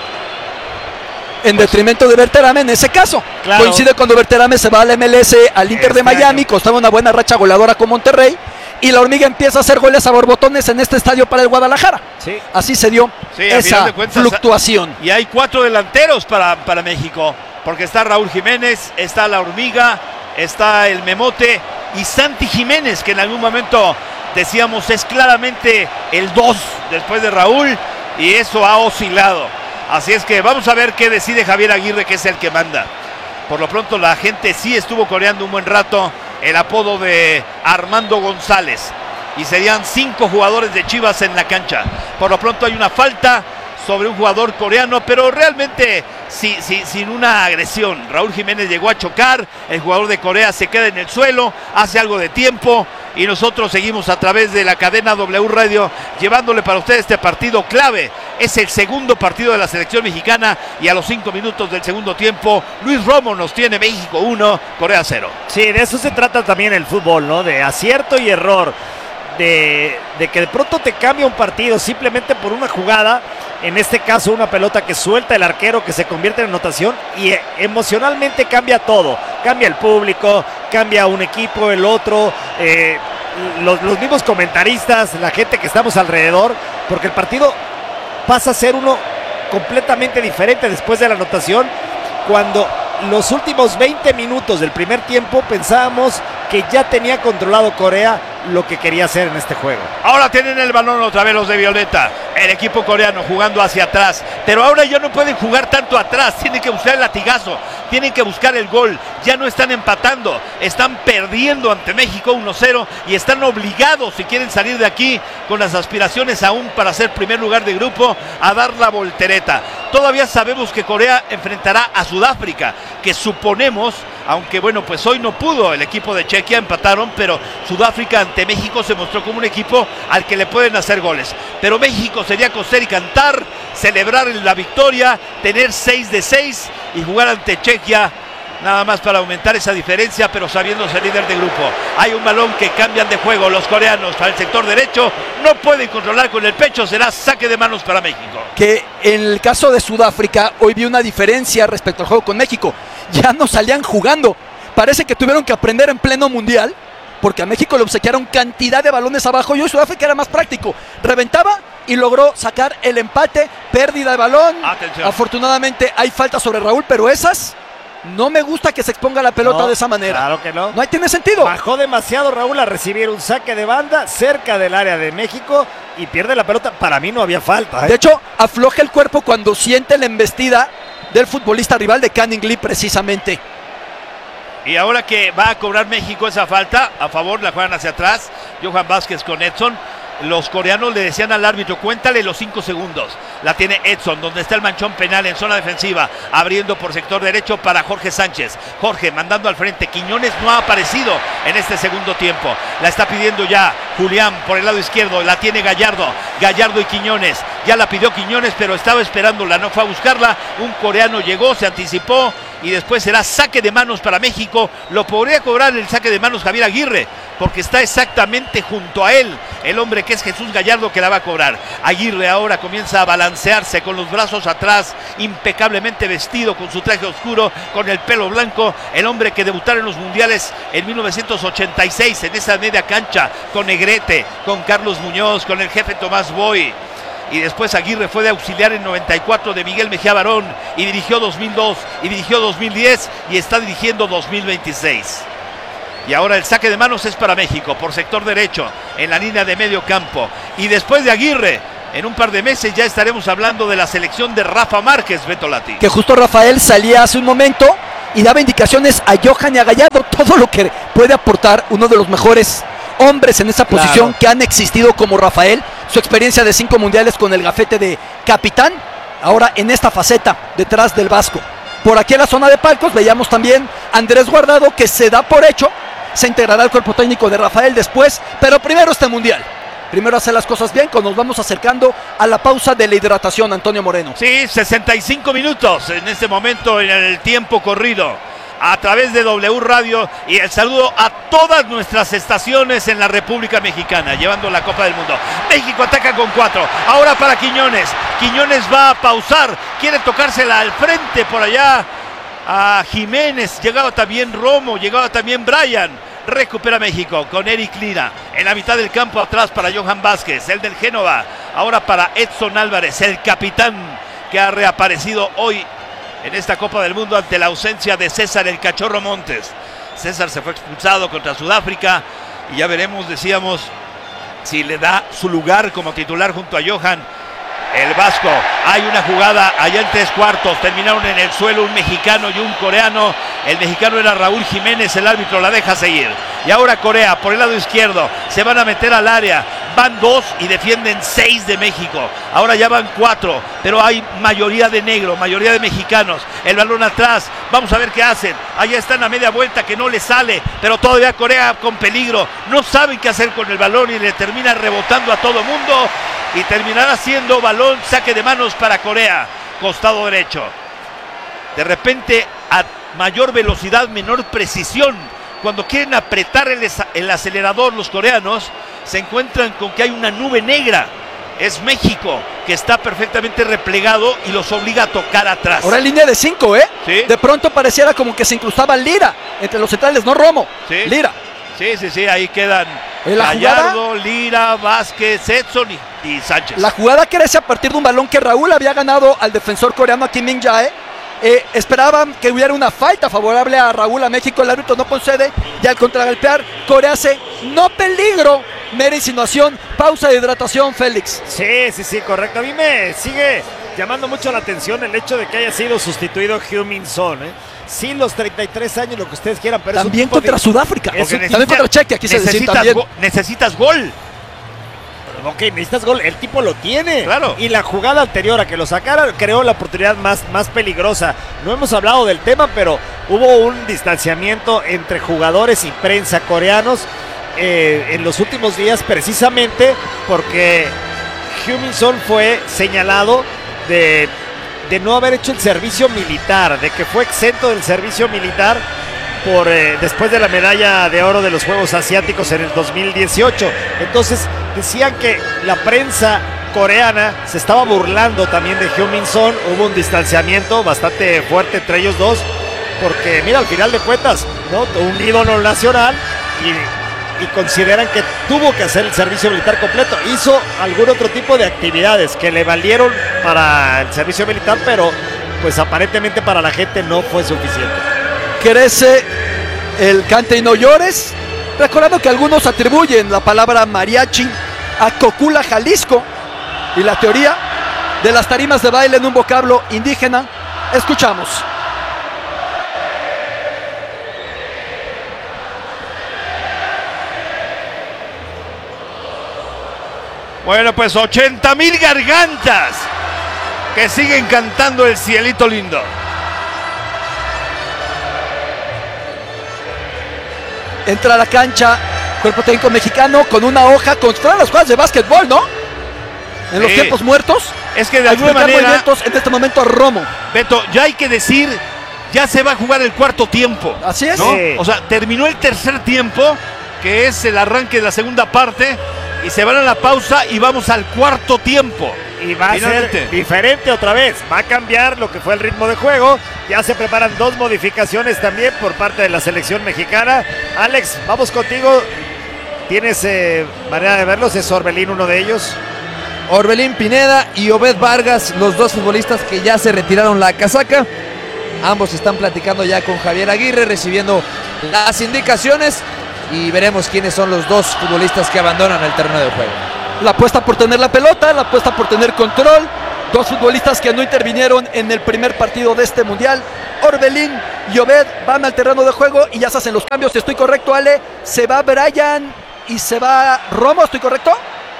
Speaker 14: En detrimento de Berterame en ese caso.
Speaker 1: Claro.
Speaker 14: Coincide cuando Berterame se va al MLS, al Inter de Miami, costaba una buena racha goleadora con Monterrey, y la hormiga empieza a hacer goles a borbotones en este estadio para el Guadalajara.
Speaker 1: Sí.
Speaker 14: Así se dio esa fluctuación.
Speaker 4: Y hay 4 delanteros para México, porque está Raúl Jiménez, está la hormiga, está el Memote y Santi Jiménez, que en algún momento decíamos es claramente el 2 después de Raúl, y eso ha oscilado. Así es que vamos a ver qué decide Javier Aguirre, que es el que manda. Por lo pronto la gente sí estuvo coreando un buen rato el apodo de Armando González. Y serían 5 jugadores de Chivas en la cancha. Por lo pronto hay una falta sobre un jugador coreano, pero realmente sin una agresión. Raúl Jiménez llegó a chocar, el jugador de Corea se queda en el suelo, hace algo de tiempo. Y nosotros seguimos a través de la cadena W Radio llevándole para ustedes este partido clave. Es el segundo partido de la selección mexicana y a los 5 minutos del segundo tiempo, Luis Romo nos tiene México 1, Corea 0.
Speaker 1: Sí, de eso se trata también el fútbol, ¿no? De acierto y error. De que de pronto te cambia un partido simplemente por una jugada. En este caso una pelota que suelta el arquero, que se convierte en anotación y emocionalmente cambia todo. Cambia el público, cambia un equipo, el otro, los mismos comentaristas, la gente que estamos alrededor, porque el partido pasa a ser uno completamente diferente después de la anotación, cuando los últimos 20 minutos del primer tiempo pensábamos que ya tenía controlado Corea lo que quería hacer en este juego.
Speaker 4: Ahora tienen el balón otra vez los de Violeta, el equipo coreano jugando hacia atrás, pero ahora ya no pueden jugar tanto atrás, tienen que buscar el latigazo, tienen que buscar el gol, ya no están empatando, están perdiendo ante México 1-0 y están obligados, si quieren salir de aquí con las aspiraciones aún para ser primer lugar de grupo, a dar la voltereta. Todavía sabemos que Corea enfrentará a Sudáfrica, que suponemos, aunque bueno, pues hoy no pudo el equipo de Chequia, empataron, pero Sudáfrica ante México se mostró como un equipo al que le pueden hacer goles. Pero México sería coser y cantar, celebrar la victoria, tener 6 de 6 y jugar ante Chequia, nada más para aumentar esa diferencia, pero sabiendo ser líder de grupo. Hay un balón que cambian de juego los coreanos para el sector derecho, no pueden controlar con el pecho, será saque de manos para México.
Speaker 14: Que en el caso de Sudáfrica, hoy vi una diferencia respecto al juego con México. Ya no salían jugando. Parece que tuvieron que aprender en pleno mundial, porque a México le obsequiaron cantidad de balones abajo y hoy Sudáfrica era más práctico. Reventaba y logró sacar el empate, pérdida de balón.
Speaker 4: Atención.
Speaker 14: Afortunadamente hay falta sobre Raúl, pero esas... No me gusta que se exponga la pelota de esa manera.
Speaker 1: Claro que no.
Speaker 14: No tiene sentido.
Speaker 1: Bajó demasiado Raúl a recibir un saque de banda cerca del área de México y pierde la pelota. Para mí no había falta.
Speaker 14: De hecho, afloja el cuerpo cuando siente la embestida del futbolista rival de Canning Lee precisamente.
Speaker 4: Y ahora que va a cobrar México esa falta, a favor la juegan hacia atrás, Johan Vázquez con Edson. Los coreanos le decían al árbitro, cuéntale los 5 segundos. La tiene Edson, donde está el manchón penal en zona defensiva, abriendo por sector derecho para Jorge Sánchez. Jorge mandando al frente. Quiñones no ha aparecido en este segundo tiempo. La está pidiendo ya Julián por el lado izquierdo. La tiene Gallardo. Gallardo y Quiñones. Ya la pidió Quiñones, pero estaba esperándola. No fue a buscarla. Un coreano llegó, se anticipó. Y después será saque de manos para México. Lo podría cobrar el saque de manos Javier Aguirre, porque está exactamente junto a él el hombre que es Jesús Gallardo, que la va a cobrar. Aguirre ahora comienza a balancearse con los brazos atrás, impecablemente vestido con su traje oscuro, con el pelo blanco, el hombre que debutara en los mundiales en 1986 en esa media cancha con Negrete, con Carlos Muñoz, con el jefe Tomás Boy. Y después Aguirre fue de auxiliar en 94 de Miguel Mejía Barón y dirigió 2002 y dirigió 2010 y está dirigiendo 2026. Y ahora el saque de manos es para México por sector derecho en la línea de medio campo. Y después de Aguirre en un par de meses ya estaremos hablando de la selección de Rafa Márquez, Beto Lati.
Speaker 14: Que justo Rafael salía hace un momento y daba indicaciones a Johan y a Gallardo, todo lo que puede aportar uno de los mejores hombres en esa posición que han existido como Rafael, su experiencia de 5 mundiales con el gafete de capitán, ahora en esta faceta detrás del Vasco. Por aquí en la zona de palcos veíamos también a Andrés Guardado, que se da por hecho, se integrará al cuerpo técnico de Rafael después, pero primero este mundial. Primero hacer las cosas bien, cuando nos vamos acercando a la pausa de la hidratación, Antonio Moreno.
Speaker 4: Sí, 65 minutos en este momento en el tiempo corrido a través de W Radio, y el saludo a todas nuestras estaciones en la República Mexicana, llevando la Copa del Mundo. México ataca con 4, ahora para Quiñones. Quiñones va a pausar, quiere tocársela al frente por allá a Jiménez, llegaba también Romo, llegaba también Brian. Recupera México con Eric Lira en la mitad del campo, atrás para Johan Vázquez, el del Génova, ahora para Edson Álvarez, el capitán que ha reaparecido hoy en esta Copa del Mundo ante la ausencia de César el Cachorro Montes. César se fue expulsado contra Sudáfrica y ya veremos, decíamos, si le da su lugar como titular junto a Johan el Vasco. Hay una jugada allá en 3/4, terminaron en el suelo un mexicano y un coreano. El mexicano era Raúl Jiménez, el árbitro la deja seguir. Y ahora Corea por el lado izquierdo, se van a meter al área, van 2 y defienden 6 de México. Ahora ya van 4, pero hay mayoría de negro, mayoría de mexicanos. El balón atrás, vamos a ver qué hacen. Allá están a media vuelta, que no le sale, pero todavía Corea con peligro. No saben qué hacer con el balón y le termina rebotando a todo mundo. Y terminará siendo balón, saque de manos para Corea, costado derecho. De repente, a mayor velocidad, menor precisión. Cuando quieren apretar el acelerador los coreanos, se encuentran con que hay una nube negra. Es México, que está perfectamente replegado y los obliga a tocar atrás.
Speaker 14: Ahora en línea de 5, ¿eh?
Speaker 4: ¿Sí?
Speaker 14: De pronto pareciera como que se incrustaba Lira entre los centrales, no Romo.
Speaker 4: ¿Sí?
Speaker 14: Lira.
Speaker 4: Sí, ahí quedan Gallardo, Lira, Vázquez, Edson y Sánchez.
Speaker 14: La jugada crece a partir de un balón que Raúl había ganado al defensor coreano Kim Min-jae. Esperaban que hubiera una falta favorable a Raúl, a México, el árbitro no concede, y al contragolpear, Corea hace no peligro, mera insinuación, pausa de hidratación, Félix.
Speaker 1: Sí, correcto. A mí me sigue llamando mucho la atención el hecho de que haya sido sustituido Heung-min Son, Sí, los 33 años, lo que ustedes quieran, pero
Speaker 14: también contra Sudáfrica, también contra Chequia, aquí se decía también.
Speaker 4: Necesitas gol.
Speaker 1: Ok, necesitas gol, el tipo lo tiene.
Speaker 4: Claro.
Speaker 1: Y la jugada anterior a que lo sacara creó la oportunidad más peligrosa. No hemos hablado del tema, pero hubo un distanciamiento entre jugadores y prensa coreanos en los últimos días, precisamente porque Heung-min Son fue señalado de no haber hecho el servicio militar, de que fue exento del servicio militar después de la medalla de oro de los Juegos Asiáticos en el 2018. Entonces decían que la prensa coreana se estaba burlando también de Heung-min Son. Hubo un distanciamiento bastante fuerte entre ellos dos, porque mira, al final de cuentas, ¿no? Un ídolo nacional y consideran que tuvo que hacer el servicio militar completo. Hizo algún otro tipo de actividades que le valieron para el servicio militar, pero pues aparentemente para la gente no fue suficiente.
Speaker 14: Crece el cante y no llores, recordando que algunos atribuyen la palabra mariachi a Cocula, Jalisco, y la teoría de las tarimas de baile en un vocablo indígena. Escuchamos.
Speaker 4: Bueno, pues 80,000 gargantas que siguen cantando el cielito lindo.
Speaker 14: Entra a la cancha cuerpo técnico mexicano con una hoja con todas las jugadas de básquetbol, ¿no? En los tiempos muertos.
Speaker 4: Es que de alguna manera
Speaker 14: movimientos en este momento a Romo.
Speaker 4: Beto, ya hay que decir, ya se va a jugar el cuarto tiempo.
Speaker 14: Así es.
Speaker 4: ¿No?
Speaker 1: Sí.
Speaker 4: O sea, terminó el tercer tiempo, que es el arranque de la segunda parte, y se van a la pausa y vamos al cuarto tiempo.
Speaker 1: Y va a ser diferente otra vez. Va a cambiar lo que fue el ritmo de juego. Ya se preparan 2 modificaciones también por parte de la selección mexicana. Alex, vamos contigo. ¿Tienes manera de verlos? ¿Es Orbelín uno de ellos?
Speaker 5: Orbelín Pineda y Obed Vargas, los 2 futbolistas que ya se retiraron la casaca. Ambos están platicando ya con Javier Aguirre, recibiendo las indicaciones, y veremos quiénes son los 2 futbolistas que abandonan el terreno de juego.
Speaker 14: La apuesta por tener la pelota, la apuesta por tener control. Dos futbolistas que no intervinieron en el primer partido de este mundial. Orbelín y Obed van al terreno de juego y ya se hacen los cambios. ¿Estoy correcto, Ale? Se va Brian y se va Romo, ¿estoy correcto?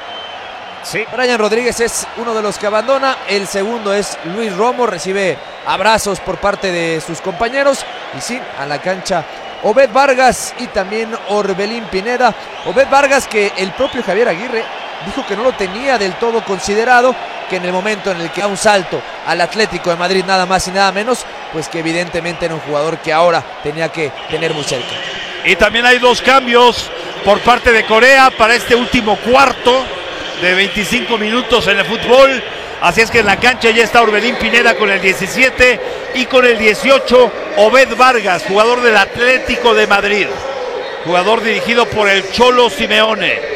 Speaker 5: Sí. Brian Rodríguez es uno de los que abandona. El segundo es Luis Romo. Recibe abrazos por parte de sus compañeros. Y sí, a la cancha Obed Vargas y también Orbelín Pineda. Obed Vargas, que el propio Javier Aguirre dijo que no lo tenía del todo considerado, que en el momento en el que da un salto al Atlético de Madrid, nada más y nada menos, pues que evidentemente era un jugador que ahora tenía que tener muy cerca.
Speaker 4: Y también hay dos cambios por parte de Corea para este último cuarto de 25 minutos en el fútbol. Así es que en la cancha ya está Orbelín Pineda con el 17 y con el 18 Obed Vargas, jugador del Atlético de Madrid, jugador dirigido por el Cholo Simeone.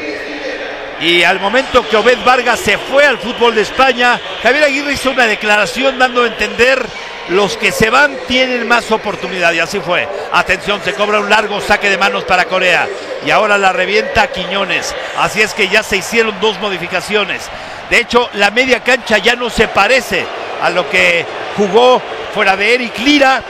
Speaker 4: Y al momento que Obed Vargas se fue al fútbol de España, Javier Aguirre hizo una declaración dando a entender: los que se van tienen más oportunidad, y así fue. Atención, se cobra un largo saque de manos para Corea y ahora la revienta Quiñones. Así es que ya se hicieron dos modificaciones. De hecho, la media cancha ya no se parece a lo que jugó fuera de Eric Lira,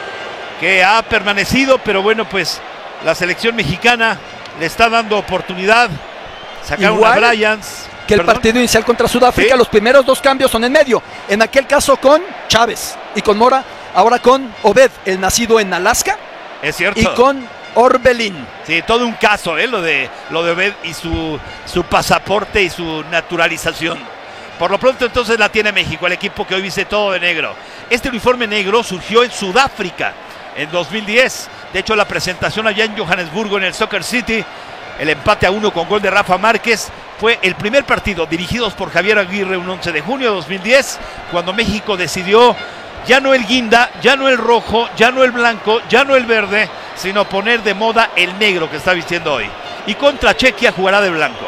Speaker 4: que ha permanecido, pero bueno, pues la selección mexicana le está dando oportunidad. Sacaron
Speaker 14: igual
Speaker 4: a Bryans
Speaker 14: que el partido inicial contra Sudáfrica. ¿Sí? Los primeros dos cambios son en medio. En aquel caso con Chávez y con Mora. Ahora con Obed, el nacido en Alaska.
Speaker 4: Es cierto.
Speaker 14: Y con Orbelín.
Speaker 4: Sí, todo un caso, lo de Obed y su pasaporte y su naturalización. Por lo pronto entonces la tiene México, el equipo que hoy viste todo de negro. Este uniforme negro surgió en Sudáfrica en 2010. De hecho, la presentación allá en Johannesburgo, en el Soccer City, el empate a 1 con gol de Rafa Márquez, fue el primer partido dirigidos por Javier Aguirre un 11 de junio de 2010, cuando México decidió ya no el guinda, ya no el rojo, ya no el blanco, ya no el verde, sino poner de moda el negro que está vistiendo hoy. Y contra Chequia jugará de blanco.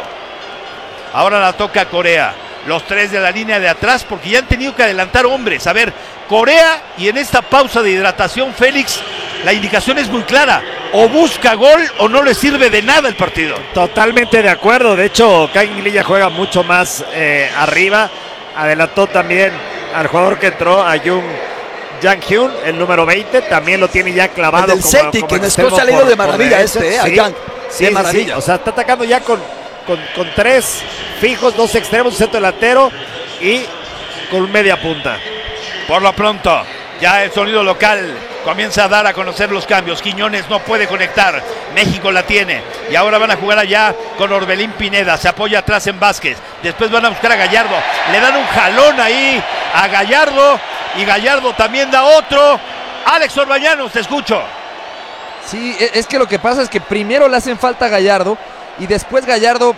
Speaker 4: Ahora la toca Corea. Los tres de la línea de atrás, porque ya han tenido que adelantar hombres. A ver, Corea, y en esta pausa de hidratación, Félix, la indicación es muy clara: o busca gol o no le sirve de nada el partido.
Speaker 1: Totalmente de acuerdo. De hecho, Kang Lee ya juega mucho más arriba. Adelantó también al jugador que entró, a Jang Hyun, el número 20. También lo tiene ya clavado.
Speaker 14: El del Celtic, que en Escocia ha leído de maravilla a Jang.
Speaker 1: Sí, de maravilla. Sí. O sea, está atacando ya con tres fijos, dos extremos, un centro delantero y con media punta.
Speaker 4: Por lo pronto, ya el sonido local comienza a dar a conocer los cambios. Quiñones no puede conectar, México la tiene y ahora van a jugar allá con Orbelín Pineda. Se apoya atrás en Vázquez, después van a buscar a Gallardo, le dan un jalón ahí a Gallardo y Gallardo también da otro. Alex Orbañanos, te escucho.
Speaker 5: Sí, es que lo que pasa es que primero le hacen falta a Gallardo y después Gallardo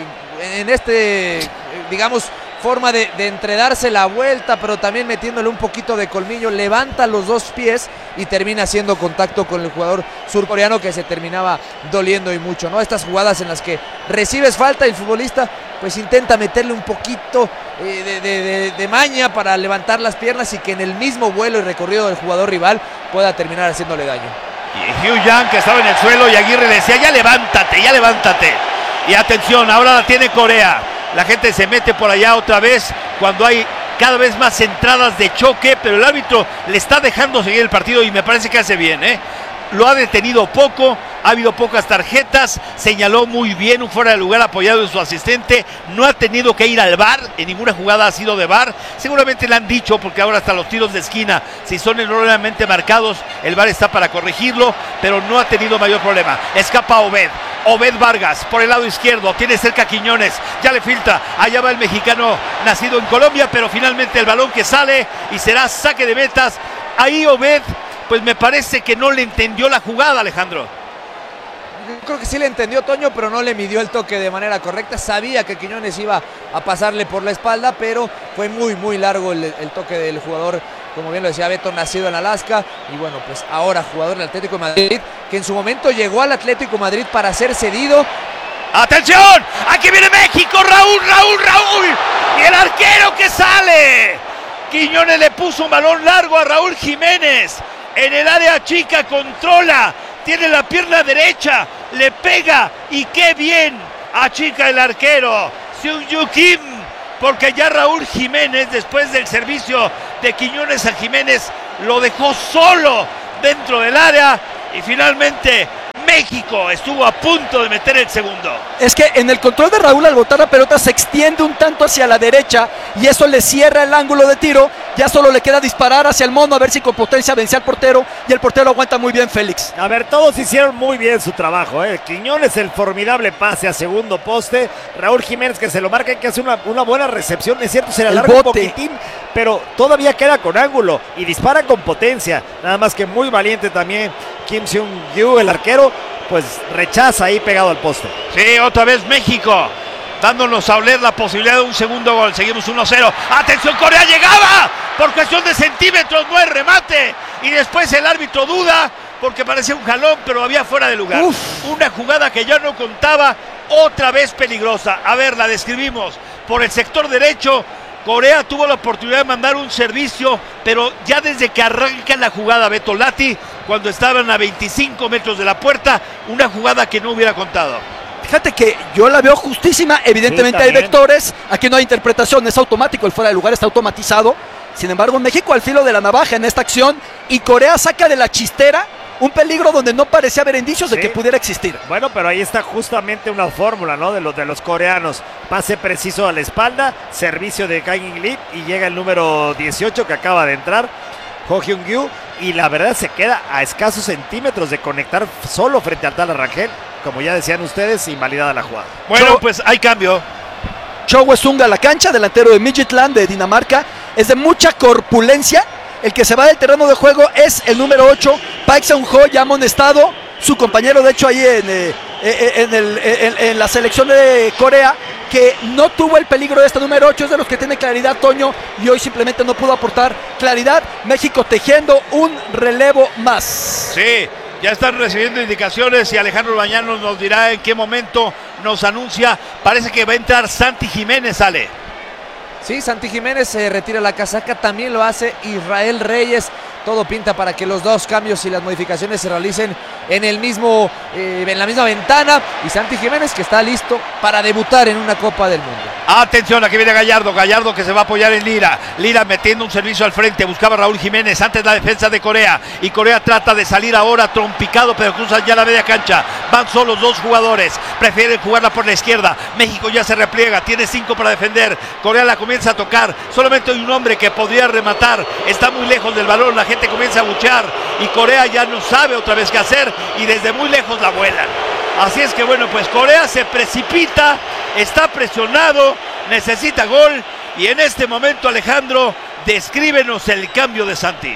Speaker 5: en digamos, forma de entredarse la vuelta, pero también metiéndole un poquito de colmillo, levanta los dos pies y termina haciendo contacto con el jugador surcoreano, que se terminaba doliendo y mucho, ¿no? Estas jugadas en las que recibes falta y el futbolista pues intenta meterle un poquito de maña para levantar las piernas y que en el mismo vuelo y recorrido del jugador rival pueda terminar haciéndole daño.
Speaker 4: Y Hugh Yang, que estaba en el suelo, y Aguirre le decía: ya levántate, ya levántate. Y atención, ahora la tiene Corea. La gente se mete por allá otra vez cuando hay cada vez más entradas de choque, pero el árbitro le está dejando seguir el partido y me parece que hace bien, Lo ha detenido poco, ha habido pocas tarjetas, señaló muy bien un fuera de lugar apoyado en su asistente, no ha tenido que ir al VAR, en ninguna jugada ha sido de VAR, seguramente le han dicho, porque ahora hasta los tiros de esquina, si son erróneamente marcados, el VAR está para corregirlo, pero no ha tenido mayor problema. Escapa Obed Vargas por el lado izquierdo, tiene cerca a Quiñones, ya le filtra, allá va el mexicano nacido en Colombia, pero finalmente el balón que sale y será saque de metas. Ahí Obed, pues me parece que no le entendió la jugada, Alejandro.
Speaker 5: Yo creo que sí le entendió, Toño, pero no le midió el toque de manera correcta. Sabía que Quiñones iba a pasarle por la espalda, pero fue muy, muy largo el toque del jugador, como bien lo decía Beto, nacido en Alaska. Y bueno, pues ahora jugador del Atlético de Madrid, que en su momento llegó al Atlético de Madrid para ser cedido.
Speaker 4: ¡Atención! ¡Aquí viene México! ¡Raúl! ¡Y el arquero que sale! Quiñones le puso un balón largo a Raúl Jiménez. En el área chica, controla, tiene la pierna derecha, le pega y qué bien achica el arquero. Seung-Yu Kim, porque ya Raúl Jiménez, después del servicio de Quiñones a Jiménez, lo dejó solo dentro del área y finalmente México estuvo a punto de meter el segundo.
Speaker 14: Es que en el control de Raúl, al botar la pelota, se extiende un tanto hacia la derecha y eso le cierra el ángulo de tiro. Ya solo le queda disparar hacia el mono a ver si con potencia vence al portero, y el portero aguanta muy bien, Félix.
Speaker 1: A ver, todos hicieron muy bien su trabajo, ¿eh? Quiñones, el formidable pase a segundo poste. Raúl Jiménez, que se lo marca y que hace una buena recepción. Es cierto, se le alarga un poquitín, pero todavía queda con ángulo y dispara con potencia. Nada más que muy valiente también Kim Seung-Yu, el arquero, pues rechaza ahí pegado al poste.
Speaker 4: Sí, otra vez México dándonos a oler la posibilidad de un segundo gol. Seguimos 1-0. ¡Atención, Corea llegaba! Por cuestión de centímetros, no es remate. Y después el árbitro duda porque parecía un jalón, pero había fuera de lugar. Una jugada que ya no contaba, otra vez peligrosa. A ver, la describimos. Por el sector derecho, Corea tuvo la oportunidad de mandar un servicio, pero ya desde que arranca la jugada Beto Lati, cuando estaban a 25 metros de la puerta, una jugada que no hubiera contado.
Speaker 14: Fíjate que yo la veo justísima, evidentemente sí, hay vectores, aquí no hay interpretación, es automático, el fuera de lugar está automatizado. Sin embargo, México al filo de la navaja en esta acción y Corea saca de la chistera un peligro donde no parecía haber indicios de que pudiera existir.
Speaker 1: Bueno, pero ahí está justamente una fórmula, ¿no? De los coreanos. Pase preciso a la espalda, servicio de Kang In-lee y llega el número 18 que acaba de entrar, Ho Hyun-gyu, y la verdad se queda a escasos centímetros de conectar solo frente al Tala Rangel. Como ya decían ustedes, invalidada la jugada.
Speaker 4: Bueno, pues hay cambio.
Speaker 14: Cho Hwe-sung a la cancha, delantero de Midtjylland de Dinamarca, es de mucha corpulencia. El que se va del terreno de juego es el número 8, Park Seung-ho, ya amonestado. Su compañero, de hecho, ahí en la selección de Corea, que no tuvo el peligro de este número 8, es de los que tiene claridad, Toño, y hoy simplemente no pudo aportar claridad. México tejiendo un relevo más.
Speaker 4: Sí, ya están recibiendo indicaciones y Alejandro Bañanos nos dirá en qué momento nos anuncia. Parece que va a entrar Santi Jiménez, Ale.
Speaker 5: Sí, Santi Jiménez se retira la casaca, también lo hace Israel Reyes. Todo pinta para que los dos cambios y las modificaciones se realicen en la misma ventana. Y Santi Jiménez, que está listo para debutar en una Copa del Mundo.
Speaker 4: Atención, aquí viene Gallardo. Gallardo que se va a apoyar en Lira. Lira metiendo un servicio al frente. Buscaba a Raúl Jiménez antes la defensa de Corea. Y Corea trata de salir ahora trompicado, pero cruza ya la media cancha. Van solos dos jugadores. Prefieren jugarla por la izquierda. México ya se repliega. Tiene 5 para defender. Corea la comienza a tocar. Solamente hay un hombre que podría rematar. Está muy lejos del balón. La gente comienza a buchear. Y Corea ya no sabe otra vez qué hacer. Y desde muy lejos la vuelan. Así es que bueno, pues Corea se precipita, está presionado, necesita gol, y en este momento, Alejandro, descríbenos el cambio de Santi.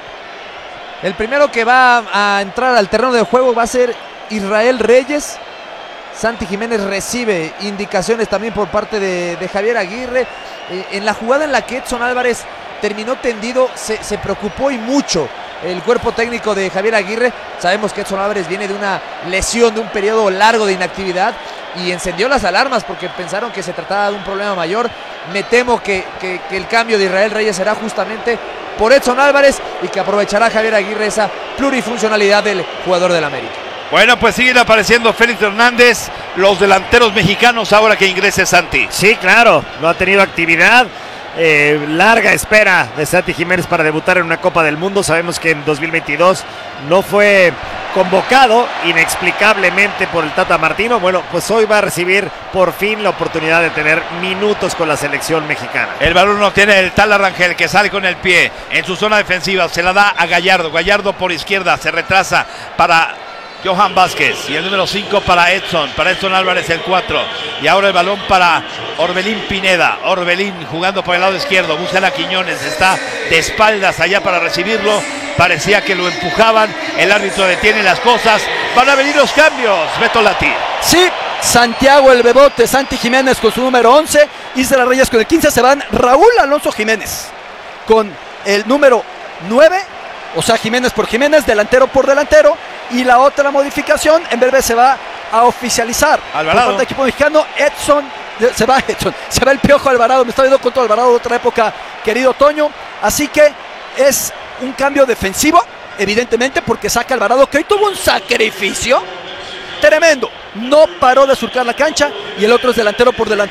Speaker 5: El primero que va a entrar al terreno de juego va a ser Israel Reyes. Santi Jiménez recibe indicaciones también por parte de Javier Aguirre. En la jugada en la que Edson Álvarez terminó tendido, se preocupó y mucho el cuerpo técnico de Javier Aguirre. Sabemos que Edson Álvarez viene de una lesión, de un periodo largo de inactividad, y encendió las alarmas porque pensaron que se trataba de un problema mayor. Me temo que el cambio de Israel Reyes será justamente por Edson Álvarez y que aprovechará Javier Aguirre esa plurifuncionalidad del jugador del América.
Speaker 4: Bueno, pues siguen apareciendo Félix Hernández, los delanteros mexicanos, ahora que ingrese Santi.
Speaker 1: Sí, claro, no ha tenido actividad. Larga espera de Santi Jiménez para debutar en una Copa del Mundo. Sabemos que en 2022 no fue convocado inexplicablemente por el Tata Martino. Bueno, pues hoy va a recibir por fin la oportunidad de tener minutos con la selección mexicana.
Speaker 4: El balón lo tiene el Tala Rangel, que sale con el pie en su zona defensiva, se la da a Gallardo. Gallardo por izquierda, se retrasa para Johan Vázquez, y el número 5 para Edson Álvarez, el 4, y ahora el balón para Orbelín Pineda. Orbelín jugando por el lado izquierdo, busca a Quiñones, está de espaldas allá para recibirlo, parecía que lo empujaban, el árbitro detiene las cosas, van a venir los cambios, Beto Lati.
Speaker 14: Sí, Santiago el Bebote, Santi Jiménez con su número 11, Isla Reyes con el 15, se van Raúl Alonso Jiménez con el número 9, o sea, Jiménez por Jiménez, delantero por delantero. Y la otra modificación, en breve se va a oficializar.
Speaker 4: Alvarado.
Speaker 14: Por parte del equipo mexicano, se va el Piojo Alvarado. Me está viendo con todo Alvarado de otra época, querido Toño. Así que es un cambio defensivo, evidentemente, porque saca Alvarado, que hoy tuvo un sacrificio tremendo. No paró de surcar la cancha, y el otro es delantero por delantero.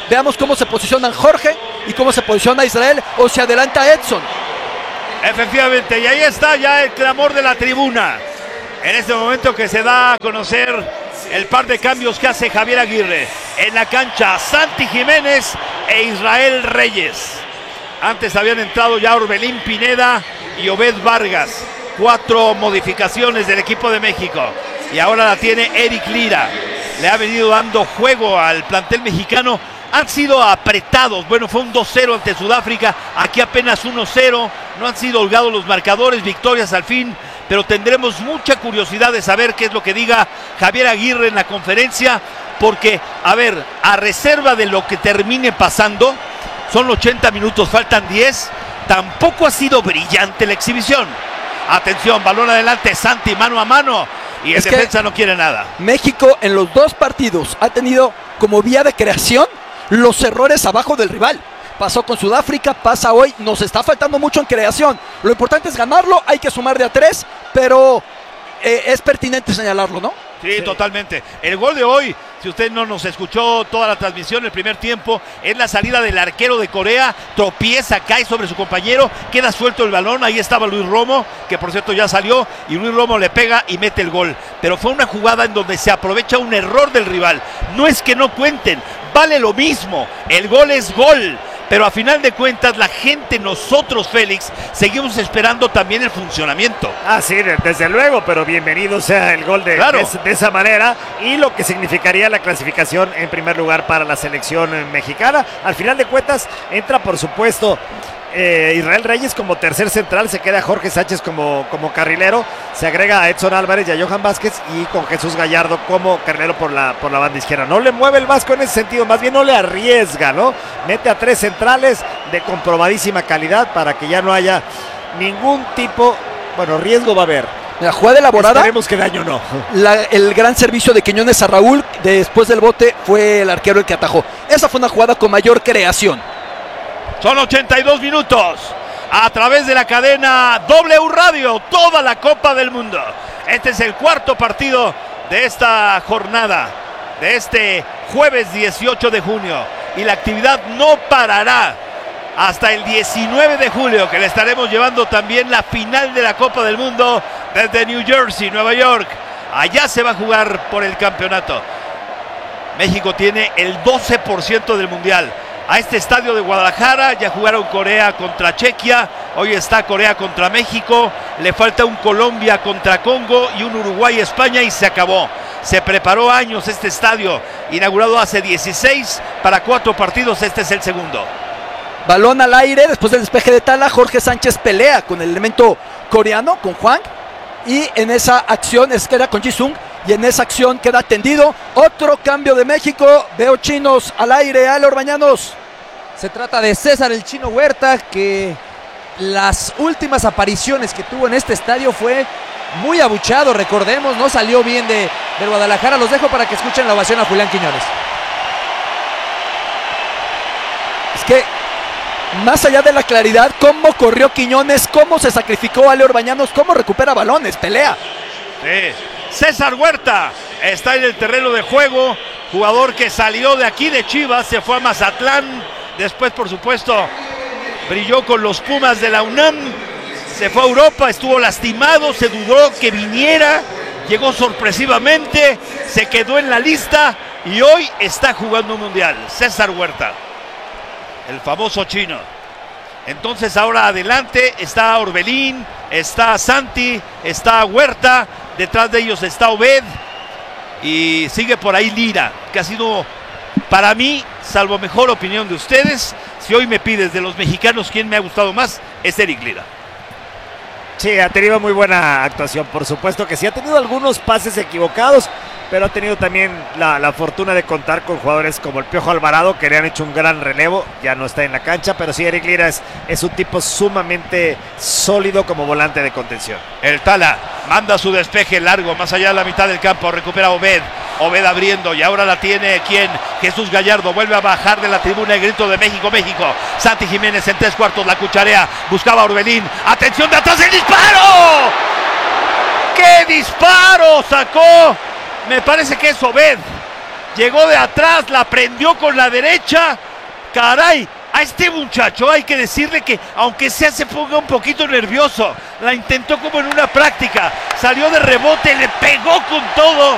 Speaker 14: Veamos cómo se posicionan Jorge y cómo se posiciona Israel o se adelanta Edson.
Speaker 4: Efectivamente, y ahí está ya el clamor de la tribuna. En este momento que se da a conocer el par de cambios que hace Javier Aguirre. En la cancha, Santi Jiménez e Israel Reyes. Antes habían entrado ya Orbelín Pineda y Obed Vargas. 4 modificaciones del equipo de México. Y ahora la tiene Eric Lira. Le ha venido dando juego al plantel mexicano. Han sido apretados. Bueno, fue un 2-0 ante Sudáfrica. Aquí apenas 1-0. No han sido holgados los marcadores. Victorias al fin. Pero tendremos mucha curiosidad de saber qué es lo que diga Javier Aguirre en la conferencia. Porque, a ver, a reserva de lo que termine pasando, son 80 minutos, faltan 10. Tampoco ha sido brillante la exhibición. Atención, balón adelante, Santi, mano a mano. Y en defensa no quiere nada.
Speaker 14: México en los 2 partidos ha tenido como vía de creación los errores abajo del rival. Pasó con Sudáfrica, pasa hoy, nos está faltando mucho en creación. Lo importante es ganarlo, hay que sumar de a 3, pero es pertinente señalarlo, ¿no?
Speaker 4: Sí, totalmente. El gol de hoy, si usted no nos escuchó toda la transmisión, el primer tiempo, es la salida del arquero de Corea, tropieza, cae sobre su compañero, queda suelto el balón, ahí estaba Luis Romo, que por cierto ya salió, y Luis Romo le pega y mete el gol. Pero fue una jugada en donde se aprovecha un error del rival. No es que no cuenten, vale lo mismo, el gol es gol. Pero a final de cuentas la gente, nosotros Félix, seguimos esperando también el funcionamiento.
Speaker 1: Ah, sí, desde luego, pero bienvenido sea el gol de esa manera y lo que significaría la clasificación en primer lugar para la selección mexicana. Al final de cuentas entra por supuesto Israel Reyes como tercer central, se queda Jorge Sánchez como carrilero, se agrega a Edson Álvarez y a Johan Vázquez y con Jesús Gallardo como carrilero por la banda izquierda. No le mueve el Vasco en ese sentido, más bien no le arriesga, ¿no? Mete a 3 centrales de comprobadísima calidad para que ya no haya ningún tipo, bueno, riesgo va a haber.
Speaker 14: La jugada elaborada.
Speaker 1: Esperemos que daño no.
Speaker 14: El gran servicio de Quiñones a Raúl después del bote fue el arquero el que atajó. Esa fue una jugada con mayor creación.
Speaker 4: Son 82 minutos a través de la cadena W Radio, toda la Copa del Mundo. Este es el 4º partido de esta jornada, de este jueves 18 de junio. Y la actividad no parará hasta el 19 de julio, que le estaremos llevando también la final de la Copa del Mundo desde New Jersey, Nueva York. Allá se va a jugar por el campeonato. México tiene el 12% del Mundial. A este estadio de Guadalajara ya jugaron Corea contra Chequia, hoy está Corea contra México, le falta un Colombia contra Congo y un Uruguay-España y se acabó. Se preparó años este estadio, inaugurado hace 16 para 4 partidos, este es el segundo.
Speaker 14: Balón al aire, después del despeje de Tala, Jorge Sánchez pelea con el elemento coreano, con Juan, y en esa acción queda con Jisung, y en esa acción queda tendido. Otro cambio de México, veo chinos al aire, Ale Orbañanos.
Speaker 5: Se trata de César el Chino Huerta, que las últimas apariciones que tuvo en este estadio fue muy abuchado, recordemos, no salió bien de Guadalajara. Los dejo para que escuchen la ovación a Julián Quiñones.
Speaker 14: Es que más allá de la claridad, cómo corrió Quiñones, cómo se sacrificó Ale Orbañanos, cómo recupera balones, pelea.
Speaker 4: Sí. César Huerta está en el terreno de juego, jugador que salió de aquí de Chivas, se fue a Mazatlán, después por supuesto brilló con los Pumas de la UNAM, se fue a Europa, estuvo lastimado, se dudó que viniera, llegó sorpresivamente, se quedó en la lista y hoy está jugando un mundial. César Huerta, el famoso chino. Entonces ahora adelante está Orbelín, está Santi, está Huerta, detrás de ellos está Obed y sigue por ahí Lira, que ha sido para mí, salvo mejor opinión de ustedes, si hoy me pides de los mexicanos quién me ha gustado más, es Eric Lira.
Speaker 1: Sí, ha tenido muy buena actuación, por supuesto que sí, ha tenido algunos pases equivocados, pero ha tenido también la fortuna de contar con jugadores como el Piojo Alvarado, que le han hecho un gran relevo, ya no está en la cancha, pero sí, Eric Lira es un tipo sumamente sólido como volante de contención.
Speaker 4: El Tala manda su despeje largo, más allá de la mitad del campo, recupera Obed abriendo y ahora la tiene, ¿quién? Jesús Gallardo, vuelve a bajar de la tribuna el grito de México, México. Santi Jiménez en 3/4, la cucharea, buscaba a Orbelín, atención de atrás, el disparo. ¡Qué disparo sacó! Me parece que es Obed. llegó de atrás, la prendió con la derecha. Caray, a este muchacho hay que decirle que aunque sea se ponga un poquito nervioso, la intentó como en una práctica, salió de rebote, le pegó con todo